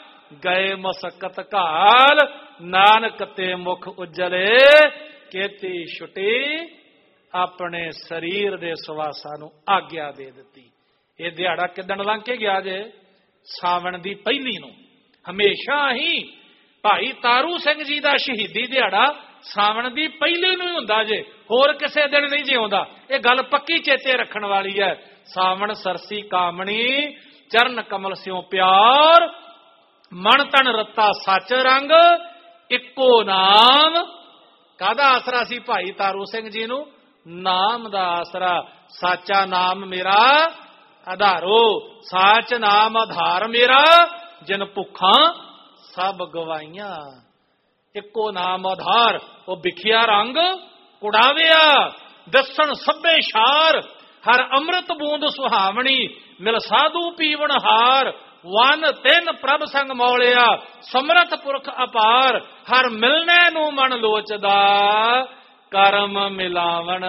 ਗਏ ਮਸਕਤ ਘਾਲ, ਨਾਨਕ ਤੇ ਮੁਖ ਉਜਲੇ, ਕੀਤੀ ਛੁੱਟੀ, ਆਪਣੇ ਸਰੀਰ ਦੇ ਸਵਾਸਾਂ ਨੂੰ ਆਗਿਆ ਦੇ ਦਿੱਤੀ। ਇਹ ਦਿਹਾੜਾ ਕਿਦਣ ਲੰਘ ਕੇ ਗਿਆ ਜੇ? ਸਾਵਣ ਦੀ ਪਹਿਲੀ ਨੂੰ। ਹਮੇਸ਼ਾ ਹੀ ਭਾਈ ਤਾਰੂ ਸਿੰਘ ਜੀ ਦਾ ਸ਼ਹੀਦੀ ਦਿਹਾੜਾ ਸਾਵਣ ਦੀ ਪਹਿਲੀ ਨੂੰ ਹੀ ਹੁੰਦਾ ਜੇ, ਹੋਰ ਕਿਸੇ ਦਿਨ ਨਹੀਂ ਜਿਉਂਦਾ। ਇਹ ਗੱਲ ਪੱਕੀ ਚੇਤੇ ਰੱਖਣ ਵਾਲੀ ਹੈ। ਸਾਵਣ ਸਰਸੀ ਕਾਮਣੀ, ਚਰਨ ਕਮਲ ਸਿਉ ਪਿਆਰ, ਮਨ ਤਨ ਰੱਤਾ ਸੱਚ ਰੰਗ, ਇੱਕੋ ਨਾਮ। ਕਾਹਦਾ ਆਸਰਾ ਸੀ ਭਾਈ ਤਾਰੂ ਸਿੰਘ ਜੀ ਨੂੰ? ਨਾਮ ਦਾ ਆਸਰਾ। ਸਾਚਾ ਨਾਮ ਮੇਰਾ ਆਧਾਰੋ, ਸਾਚ ਨਾਮ ਆਧਾਰ ਮੇਰਾ, ਜਿਨ ਭੁੱਖਾਂ ਸਭ ਗਵਾਈਆਂ। ਇੱਕੋ ਨਾਮ ਆਧਾਰ, ਉਹ ਵਿਖਿਆ ਰੰਗ ਕੁੜਾਵਿਆ, ਦਸਣ ਸਭੇ ਸ਼ਾਰ, ਹਰ ਅੰਮ੍ਰਿਤ ਬੂੰਦ ਸੁਹਾਵਣੀ, ਮਿਲ ਸਾਧੂ ਪੀਵਨ ਹਾਰ, ਵਨ ਤਿੰਨ ਪ੍ਰਭ ਸੰਗ ਮੌਲਿਆ, ਸਮਰਥ ਪੁਰਖ ਅਪਾਰ, ਹਰ ਮਿਲਣੇ ਨੂੰ ਮਨ ਲੋਚਦਾ, ਕਰਮ ਮਿਲਾਵਣ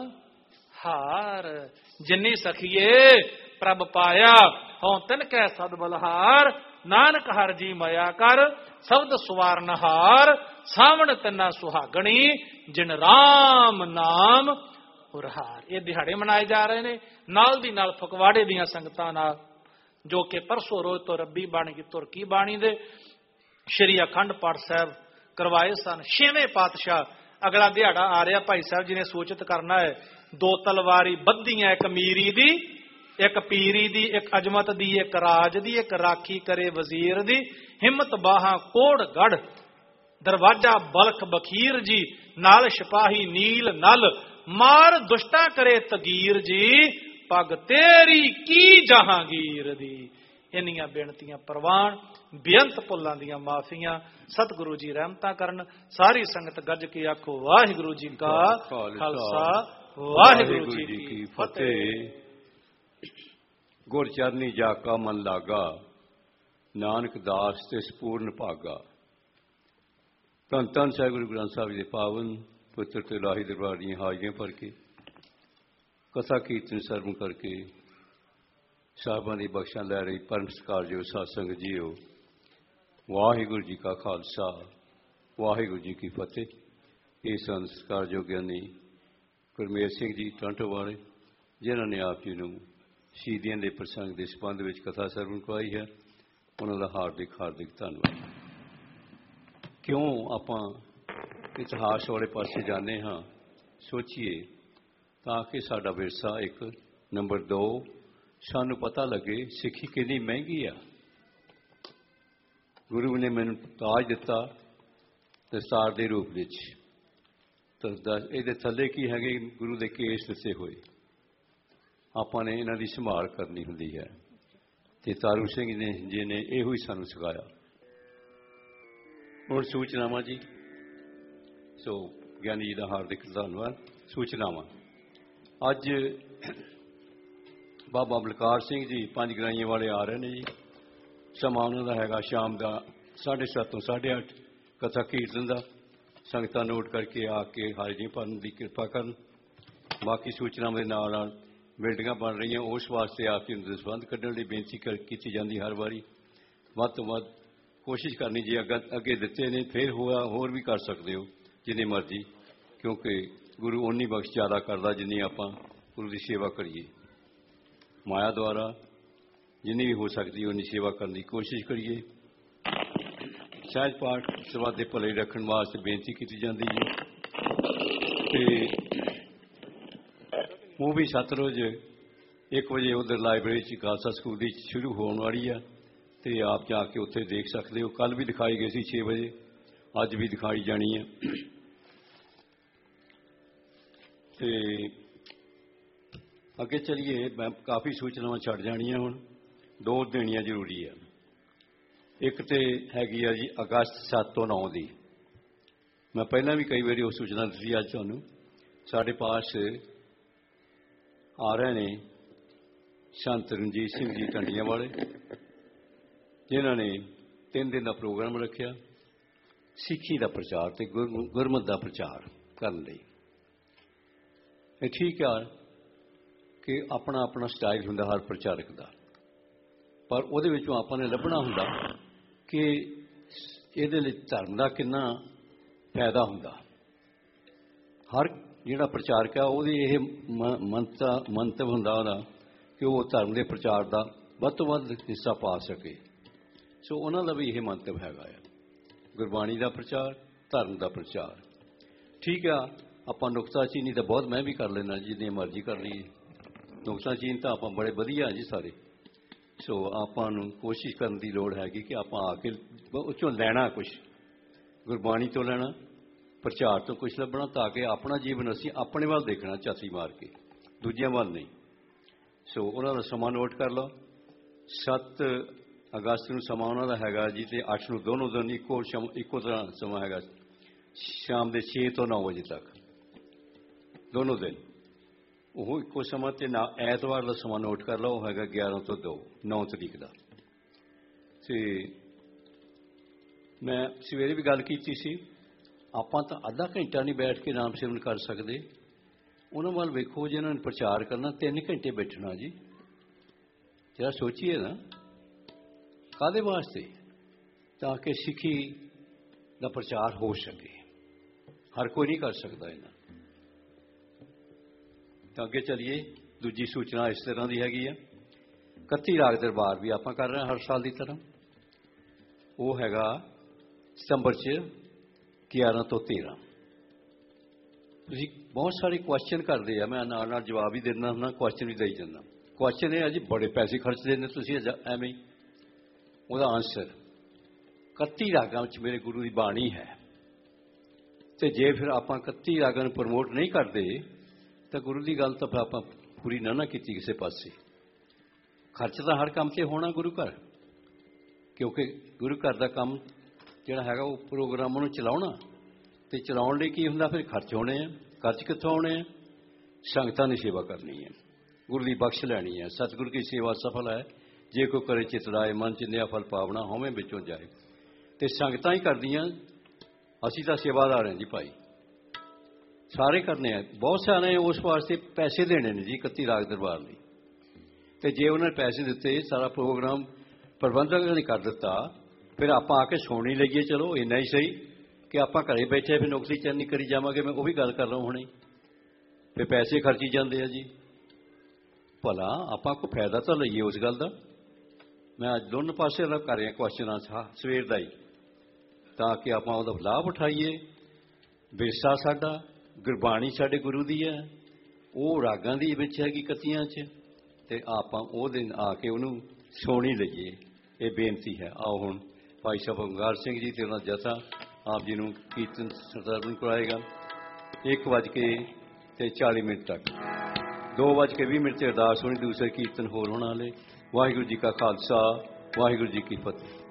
ਹਾਰ। ਜਿਨੀ ਸਖੀਏ ਪ੍ਰਭ ਪਾਇਆ, ਹਉ ਤਿਨ ਕੈ ਸਦ ਬਲਹਾਰ, ਨਾਨਕ ਹਰ ਜੀ ਮਾਇਆ ਕਰ, ਸ਼ਬਦ ਸਵਾਰਨ ਹਾਰ, ਸਾਵਣ ਤਿੰਨਾ ਸੁਹਾਗਣੀ, ਜਿਨ ਰਾਮ ਨਾਮ ਉਰਹਾਰ। ਇਹ ਦਿਹਾੜੇ ਮਨਾਏ ਜਾ ਰਹੇ ਨੇ ਨਾਲ ਦੀ ਨਾਲ ਫਕਵਾੜੇ ਦੀਆਂ ਸੰਗਤਾਂ ਨਾਲ, ਜੋ ਕਿ ਪਰਸੋਂ ਰੋਜ਼ ਤੋਂ ਰੱਬੀ ਬਾਣੀ ਦੀ ਤੁਰਕੀ ਬਾਣੀ ਦੇ ਸ਼੍ਰੀ ਅਖੰਡ ਪਾਠ ਸਾਹਿਬ ਕਰਵਾਏ ਸਨ। 6ਵੇਂ ਪਾਤਸ਼ਾਹ ਅਗਲਾ ਦਿਹਾੜਾ ਆ ਰਿਹਾ। ਭਾਈ ਸਾਹਿਬ ਜੀ ਨੇ ਸੂਚਿਤ ਕਰਨਾ ਹੈ, 2 ਤਲਵਾਰੀ ਬੱਧੀਆਂ, ਇੱਕ ਮੀਰੀ ਦੀ, ਇੱਕ ਪੀਰੀ ਦੀ, ਇੱਕ ਅਜਮਤ ਦੀ, ਇੱਕ ਰਾਜ ਦੀ, ਇੱਕ ਰਾਖੀ ਕਰੇ ਵਜ਼ੀਰ ਦੀ, ਹਿੰਮਤ ਬਾਹਾਂ ਕੋੜ ਗੜ, ਦਰਵਾਜ਼ਾ ਬਲਖ ਬਖੀਰ ਜੀ, ਨਾਲ ਸਿਪਾਹੀ ਨੀਲ ਨਲ, ਮਾਰ ਦੁਸ਼ਟਾਂ ਕਰੇ ਤਗੀਰ ਜੀ, ਪਗ ਤੇਰੀ ਕੀ ਜਹਾਂਗੀਰ ਦੀ। ਇੰਨੀਆਂ ਬੇਨਤੀਆਂ ਪ੍ਰਵਾਨ, ਬੇਅੰਤ ਭੁੱਲਾਂ ਦੀਆਂ ਮਾਫੀਆਂ। ਸਤਿਗੁਰੂ ਜੀ ਰਹਿਮਤਾਂ ਕਰਨ। ਸਾਰੀ ਸੰਗਤ ਗੱਜ ਕੇ ਆਖੋ ਵਾਹਿਗੁਰੂ ਜੀ ਕਾ ਖਾਲਸਾ, ਵਾਹਿਗੁਰੂ ਜੀ ਕੀ ਫਤਿਹ। ਗੁਰ ਚਰਨੀ ਜਾ ਕਾ ਮਨ ਲਾਗਾ, ਨਾਨਕ ਦਾਸ ਤੇ ਸਪੂਰਨ ਭਾਗਾ। ਧੰਨ ਧੰਨ ਸਾਹਿਬ ਗੁਰੂ ਗ੍ਰੰਥ ਸਾਹਿਬ ਜੀ ਦੇ ਪਾਵਨ ਪੁੱਤਰ ਤੇ ਲਾਹੀ ਦਰਬਾਰ ਦੀਆਂ ਹਾਜ਼ਰੀਆਂ ਭਰ ਕੇ ਕਥਾ ਕੀਰਤਨ ਸਰਵਣ ਕਰਕੇ ਸਾਹਿਬਾਂ ਦੀ ਬਖਸ਼ਾਂ ਲੈ ਰਹੀ ਪਰਮ ਸਤਿਕਾਰਯੋਗ ਸਾਧ ਸੰਗਤ ਜੀਓ, ਵਾਹਿਗੁਰੂ ਜੀ ਕਾ ਖਾਲਸਾ, ਵਾਹਿਗੁਰੂ ਜੀ ਕੀ ਫਤਿਹ। ਇਹ ਸੰਸਕਾਰਯੋਗ ਗਿਆਨੀ ਗੁਰਮੇਲ ਸਿੰਘ ਜੀ ਟਾਂਟੋ ਵਾਲੇ, ਜਿਨ੍ਹਾਂ ਨੇ ਆਪ ਜੀ ਨੂੰ ਸ਼ਹੀਦੀਆਂ ਦੇ ਪ੍ਰਸੰਗ ਦੇ ਸੰਬੰਧ ਵਿੱਚ ਕਥਾ ਸਰਵਣ ਕਰਵਾਈ ਹੈ, ਉਹਨਾਂ ਦਾ ਹਾਰਦਿਕ ਹਾਰਦਿਕ ਧੰਨਵਾਦ। ਕਿਉਂ ਆਪਾਂ ਇਤਿਹਾਸ ਵਾਲੇ ਪਾਸੇ ਜਾਂਦੇ ਹਾਂ, ਸੋਚੀਏ ਤਾਂ ਕਿ ਸਾਡਾ ਵਿਰਸਾ ਇੱਕ। ਨੰਬਰ 2, ਸਾਨੂੰ ਪਤਾ ਲੱਗੇ ਸਿੱਖੀ ਕਿੰਨੀ ਮਹਿੰਗੀ ਆ। ਗੁਰੂ ਨੇ ਮੈਨੂੰ ਤਾਜ ਦਿੱਤਾ ਦਸਤਾਰ ਦੇ ਰੂਪ ਵਿੱਚ, ਤਾਂ ਇਹਦੇ ਥੱਲੇ ਕੀ ਹੈਗੇ? ਗੁਰੂ ਦੇ ਕੇਸ ਦਿੱਤੇ ਹੋਏ। ਆਪਾਂ ਨੇ ਇਹਨਾਂ ਦੀ ਸੰਭਾਲ ਕਰਨੀ ਹੁੰਦੀ ਹੈ, ਤੇ ਤਾਰੂ ਸਿੰਘ ਜੀ ਨੇ ਇਹੋ ਹੀ ਸਾਨੂੰ ਸਿਖਾਇਆ। ਹੁਣ ਸੂਚਨਾਵਾਂ ਜੀ। ਸੋ ਗਿਆਨੀ ਜੀ ਦਾ ਹਾਰਦਿਕ ਧੰਨਵਾਦ। ਸੂਚਨਾਵਾਂ, ਅੱਜ ਬਾਬਾ ਬਲਕਾਰ ਸਿੰਘ ਜੀ ਪੰਜ ਗਰਾਈਆਂ ਵਾਲੇ ਆ ਰਹੇ ਨੇ ਜੀ। ਸਮਾਂ ਉਹਨਾਂ ਦਾ ਹੈਗਾ ਸ਼ਾਮ ਦਾ 7:30 ਤੋਂ 8:30 ਕਥਾ ਕੀਰਤਨ ਦਾ। ਸੰਗਤਾਂ ਨੋਟ ਕਰਕੇ ਆ ਕੇ ਹਾਜ਼ਰੀ ਭਰਨ ਦੀ ਕਿਰਪਾ ਕਰਨ। ਬਾਕੀ ਸੂਚਨਾਵਾਂ ਦੇ ਨਾਲ ਨਾਲ ਬਿਲਡਿੰਗਾਂ ਬਣ ਰਹੀਆਂ, ਉਸ ਵਾਸਤੇ ਆ ਕੇ ਉਹਨਾਂ ਦੇ ਸੰਬੰਧ ਕੱਢਣ ਲਈ ਬੇਨਤੀ ਕੀਤੀ ਜਾਂਦੀ ਹਰ ਵਾਰੀ। ਵੱਧ ਤੋਂ ਵੱਧ ਕੋਸ਼ਿਸ਼ ਕਰਨੀ, ਜੇ ਅੱਗੇ ਦਿੱਤੇ ਨੇ ਫਿਰ ਹੋਰ ਵੀ ਕਰ ਸਕਦੇ ਹੋ ਜਿੰਨੇ ਮਰਜ਼ੀ, ਕਿਉਂਕਿ ਗੁਰੂ ਓਨੀ ਬਖਸ਼ ਜ਼ਿਆਦਾ ਕਰਦਾ ਜਿੰਨੀ ਆਪਾਂ ਗੁਰੂ ਦੀ ਸੇਵਾ ਕਰੀਏ। ਮਾਇਆ ਦੁਆਰਾ ਜਿੰਨੀ ਵੀ ਹੋ ਸਕਦੀ ਉਨੀ ਸੇਵਾ ਕਰਨ ਦੀ ਕੋਸ਼ਿਸ਼ ਕਰੀਏ। ਸਹਿਜ ਪਾਠ ਸਭਾ ਦੇ ਭਲੇ ਰੱਖਣ ਵਾਸਤੇ ਬੇਨਤੀ ਕੀਤੀ ਜਾਂਦੀ ਹੈ। ਤੇ ਉਹ ਵੀ ਸਤਲੁਜ 1 ਵਜੇ ਉਧਰ ਲਾਇਬ੍ਰੇਰੀ 'ਚ ਖਾਲਸਾ ਸਕੂਲ ਦੀ ਸ਼ੁਰੂ ਹੋਣ ਵਾਲੀ ਆ, ਤੇ ਆਪ ਜਾ ਕੇ ਉੱਥੇ ਦੇਖ ਸਕਦੇ ਹੋ। ਕੱਲ੍ਹ ਵੀ ਦਿਖਾਈ ਗਈ ਸੀ 6 ਵਜੇ, ਅੱਜ ਵੀ ਦਿਖਾਈ ਜਾਣੀ ਹੈ। ਤੇ ਅੱਗੇ ਚਲੀਏ। ਮੈਂ ਕਾਫੀ ਸੂਚਨਾਵਾਂ ਛੱਡ ਜਾਣੀਆਂ, ਹੁਣ 2 ਦੇਣੀਆਂ ਜ਼ਰੂਰੀ ਆ। ਇੱਕ ਤੇ ਹੈਗੀ ਆ ਜੀ ਅਗਸਤ 7 ਤੋਂ 9 ਦੀ। ਮੈਂ ਪਹਿਲਾਂ ਵੀ ਕਈ ਵਾਰੀ ਉਹ ਸੂਚਨਾ ਦਿੱਤੀ। ਅੱਜ ਤੁਹਾਨੂੰ ਸਾਡੇ ਪਾਸ ਆ ਰਹੇ ਨੇ ਸੰਤ ਰਣਜੀਤ ਸਿੰਘ ਜੀ ਟੰਡੀਆਂ ਵਾਲੇ, ਜਿਨ੍ਹਾਂ ਨੇ 3 ਦਿਨ ਦਾ ਪ੍ਰੋਗਰਾਮ ਰੱਖਿਆ ਸਿੱਖੀ ਦਾ ਪ੍ਰਚਾਰ ਤੇ ਗੁਰਮਤਿ ਦਾ ਪ੍ਰਚਾਰ ਕਰਨ ਲਈ। ਇਹ ਠੀਕ ਆ ਕਿ ਆਪਣਾ ਆਪਣਾ ਸਟਾਈਲ ਹੁੰਦਾ ਹਰ ਪ੍ਰਚਾਰਕ ਦਾ, ਪਰ ਉਹਦੇ ਵਿੱਚੋਂ ਆਪਾਂ ਨੇ ਲੱਭਣਾ ਹੁੰਦਾ ਕਿ ਇਹਦੇ ਲਈ ਧਰਮ ਦਾ ਕਿੰਨਾ ਫਾਇਦਾ ਹੁੰਦਾ। ਹਰ ਜਿਹੜਾ ਪ੍ਰਚਾਰਕ ਆ ਉਹਦੀ ਇਹ ਮੰਤਵ ਹੁੰਦਾ ਉਹਦਾ ਕਿ ਉਹ ਧਰਮ ਦੇ ਪ੍ਰਚਾਰ ਦਾ ਵੱਧ ਤੋਂ ਵੱਧ ਹਿੱਸਾ ਪਾ ਸਕੇ। ਸੋ ਉਹਨਾਂ ਦਾ ਵੀ ਇਹ ਮੰਤਵ ਹੈਗਾ ਆ, ਗੁਰਬਾਣੀ ਦਾ ਪ੍ਰਚਾਰ, ਧਰਮ ਦਾ ਪ੍ਰਚਾਰ। ਠੀਕ ਆ, ਆਪਾਂ ਨੁਕਤਾਚੀਨੀ ਤਾਂ ਬਹੁਤ ਮੈਂ ਵੀ ਕਰ ਲੈਣਾ, ਜਿੰਨੀ ਮਰਜ਼ੀ ਕਰ ਲਈਏ। ਨੁਕਤਾਚੀਨ ਤਾਂ ਆਪਾਂ ਬੜੇ ਵਧੀਆ ਜੀ ਸਾਰੇ। ਸੋ ਆਪਾਂ ਨੂੰ ਕੋਸ਼ਿਸ਼ ਕਰਨ ਦੀ ਲੋੜ ਹੈਗੀ ਕਿ ਆਪਾਂ ਆ ਕੇ ਉਹ 'ਚੋਂ ਲੈਣਾ ਕੁਛ, ਗੁਰਬਾਣੀ ਤੋਂ ਲੈਣਾ, ਪ੍ਰਚਾਰ ਤੋਂ ਕੁਛ ਲੱਭਣਾ, ਤਾਂ ਕਿ ਆਪਣਾ ਜੀਵਨ ਅਸੀਂ ਆਪਣੇ ਵੱਲ ਦੇਖਣਾ ਝਾਤੀ ਮਾਰ ਕੇ, ਦੂਜਿਆਂ ਵੱਲ ਨਹੀਂ। ਸੋ ਉਹਨਾਂ ਦਾ ਸਮਾਂ ਨੋਟ ਕਰ ਲਓ। 7 ਅਗਸਤ ਨੂੰ ਸਮਾਂ ਉਹਨਾਂ ਦਾ ਹੈਗਾ ਜੀ, ਤੇ 8 ਨੂੰ ਦੋਨੋਂ ਦਿਨ ਇੱਕੋ ਤਰ੍ਹਾਂ ਸਮਾਂ ਹੈਗਾ, ਸ਼ਾਮ ਦੇ 6 ਤੋਂ 9 ਵਜੇ ਤੱਕ ਦੋਨੋਂ ਦਿਨ ਉਹ ਇੱਕੋ ਸਮਾਂ। ਤੇ ਨਾ ਐਤਵਾਰ ਦਾ ਸਮਾਂ ਨੋਟ ਕਰ ਲਓ, ਉਹ ਹੈਗਾ 11 ਤੋਂ 2, 9 ਤਰੀਕ ਦਾ। ਤੇ ਮੈਂ ਸਵੇਰੇ ਵੀ ਗੱਲ ਕੀਤੀ ਸੀ, ਆਪਾਂ ਤਾਂ ਅੱਧਾ ਘੰਟਾ ਨਹੀਂ ਬੈਠ ਕੇ ਨਾਮ ਸਿਮਰਨ ਕਰ ਸਕਦੇ। ਉਹਨਾਂ ਵੱਲ ਵੇਖੋ, ਜਿਹਨਾਂ ਨੇ ਪ੍ਰਚਾਰ ਕਰਨਾ 3 ਘੰਟੇ ਬੈਠਣਾ ਜੀ। ਜਰਾ ਸੋਚੀਏ ਨਾ, ਕਾਹਦੇ ਵਾਸਤੇ? ਤਾਂ ਕਿ ਸਿੱਖੀ ਦਾ ਪ੍ਰਚਾਰ ਹੋ ਸਕੇ। ਹਰ ਕੋਈ ਨਹੀਂ ਕਰ ਸਕਦਾ ਇਹਨਾਂ। ਤਾਂ ਅੱਗੇ ਚਲੀਏ। ਦੂਜੀ ਸੂਚਨਾ ਇਸ ਤਰ੍ਹਾਂ ਦੀ ਹੈਗੀ ਆ, 31 ਰਾਗ ਦਰਬਾਰ ਵੀ ਆਪਾਂ ਕਰ ਰਹੇ ਹਾਂ ਹਰ ਸਾਲ ਦੀ ਤਰ੍ਹਾਂ। ਉਹ ਹੈਗਾ ਸਤੰਬਰ 'ਚ 11 ਤੋਂ 13। ਤੁਸੀਂ ਬਹੁਤ ਸਾਰੇ ਕੁਐਸਚਨ ਕਰਦੇ ਆ, ਮੈਂ ਨਾਲ ਨਾਲ ਜਵਾਬ ਵੀ ਦਿੰਦਾ ਹੁੰਦਾ, ਕੁਐਸਚਨ ਵੀ ਦੇਈ ਜਾਂਦਾ। ਕੁਐਸਚਨ ਇਹ ਆ ਜੀ, ਬੜੇ ਪੈਸੇ ਖਰਚਦੇ ਨੇ ਤੁਸੀਂ ਐਵੇਂ ਹੀ। ਉਹਦਾ ਆਨਸਰ 31 ਰਾਗਾਂ ਵਿੱਚ ਮੇਰੇ ਗੁਰੂ ਦੀ ਬਾਣੀ ਹੈ, ਤੇ ਜੇ ਫਿਰ ਆਪਾਂ 31 ਰਾਗਾਂ ਨੂੰ ਪ੍ਰਮੋਟ ਨਹੀਂ ਕਰਦੇ ਤਾਂ ਗੁਰੂ ਦੀ ਗੱਲ ਤਾਂ ਫਿਰ ਆਪਾਂ ਪੂਰੀ ਨਾ ਕੀਤੀ ਕਿਸੇ ਪਾਸੇ। ਖਰਚ ਤਾਂ ਹਰ ਕੰਮ 'ਤੇ ਹੋਣਾ ਗੁਰੂ ਘਰ, ਕਿਉਂਕਿ ਗੁਰੂ ਘਰ ਦਾ ਕੰਮ ਜਿਹੜਾ ਹੈਗਾ ਉਹ ਪ੍ਰੋਗਰਾਮਾਂ ਨੂੰ ਚਲਾਉਣਾ, ਤੇ ਚਲਾਉਣ ਲਈ ਕੀ ਹੁੰਦਾ? ਫਿਰ ਖਰਚ ਹੋਣੇ ਆ। ਖਰਚ ਕਿੱਥੋਂ ਆਉਣੇ ਆ? ਸੰਗਤਾਂ ਦੀ ਸੇਵਾ ਕਰਨੀ ਹੈ, ਗੁਰੂ ਦੀ ਬਖਸ਼ ਲੈਣੀ ਹੈ। ਸਤਿਗੁਰੂ ਕੀ ਸੇਵਾ ਸਫਲ ਹੈ, ਜੇ ਕੋਈ ਕਰੇ ਚਿਤਰਾਏ, ਮਨ ਚਿੰਦਿਆ ਫਲ ਪਾਵਣਾ, ਹੋਵੇਂ ਵਿੱਚੋਂ ਜਾਏ। ਤੇ ਸੰਗਤਾਂ ਹੀ ਕਰਦੀਆਂ, ਅਸੀਂ ਤਾਂ ਸੇਵਾਦਾਰ ਹਾਂ ਜੀ ਭਾਈ, ਸਾਰੇ ਕਰਨੇ ਆ। ਬਹੁਤ ਸਾਰੇ ਉਸ ਵਾਸਤੇ ਪੈਸੇ ਦੇਣੇ ਨੇ ਜੀ 31 ਰਾਗ ਦਰਬਾਰ ਲਈ, ਤੇ ਜੇ ਉਹਨਾਂ ਨੇ ਪੈਸੇ ਦਿੱਤੇ, ਸਾਰਾ ਪ੍ਰੋਗਰਾਮ ਪ੍ਰਬੰਧਕ ਨੇ ਕਰ ਦਿੱਤਾ, ਫਿਰ ਆਪਾਂ ਆ ਕੇ ਸੁਣ ਹੀ ਲਈਏ, ਚਲੋ ਇੰਨਾ ਹੀ ਸਹੀ ਕਿ ਆਪਾਂ ਘਰੇ ਬੈਠੇ ਫਿਰ ਨੌਕਰੀ ਚੰਨੀ ਕਰੀ ਜਾਵਾਂਗੇ। ਮੈਂ ਉਹ ਵੀ ਗੱਲ ਕਰ ਰਹਾ ਹੁਣੇ, ਫਿਰ ਪੈਸੇ ਖਰਚੀ ਜਾਂਦੇ ਆ ਜੀ। ਭਲਾ ਆਪਾਂ ਕੋਈ ਫਾਇਦਾ ਤਾਂ ਲਈਏ ਉਸ ਗੱਲ ਦਾ। ਮੈਂ ਅੱਜ ਦੋਨੋਂ ਪਾਸੇ ਦਾ ਕਰ ਰਿਹਾ ਕੁਐਸਚਨ ਸਵੇਰ ਦਾ ਹੀ, ਤਾਂ ਕਿ ਆਪਾਂ ਉਹਦਾ ਲਾਭ ਉਠਾਈਏ ਵਿਰਸਾ ਸਾਡਾ, ਗੁਰਬਾਣੀ ਸਾਡੇ ਗੁਰੂ ਦੀ ਹੈ, ਉਹ ਰਾਗਾਂ ਦੀ ਵਿੱਚ ਹੈਗੀ ਕਤੀਆਂ 'ਚ, ਅਤੇ ਆਪਾਂ ਉਹ ਦਿਨ ਆ ਕੇ ਉਹਨੂੰ ਸੁਣੀ ਲਈਏ। ਇਹ ਬੇਨਤੀ ਹੈ। ਆਓ ਹੁਣ ਭਾਈ ਸਾਹਿਬ ਓਂਕਾਰ ਸਿੰਘ ਜੀ ਅਤੇ ਉਹਨਾਂ ਜਥਾ ਆਪ ਜੀ ਨੂੰ ਕੀਰਤਨ ਸਰਦਾਰ ਕਰਾਏਗਾ। 1:40 ਤੱਕ 2:20 'ਤੇ ਅਰਦਾਸ ਹੋਣੀ, ਦੂਸਰੇ ਕੀਰਤਨ ਹੋਰ ਹੋਣ ਵਾਲੇ। ਵਾਹਿਗੁਰੂ ਜੀ ਕਾ ਖਾਲਸਾ, ਵਾਹਿਗੁਰੂ ਜੀ ਕੀ ਫਤਿਹ।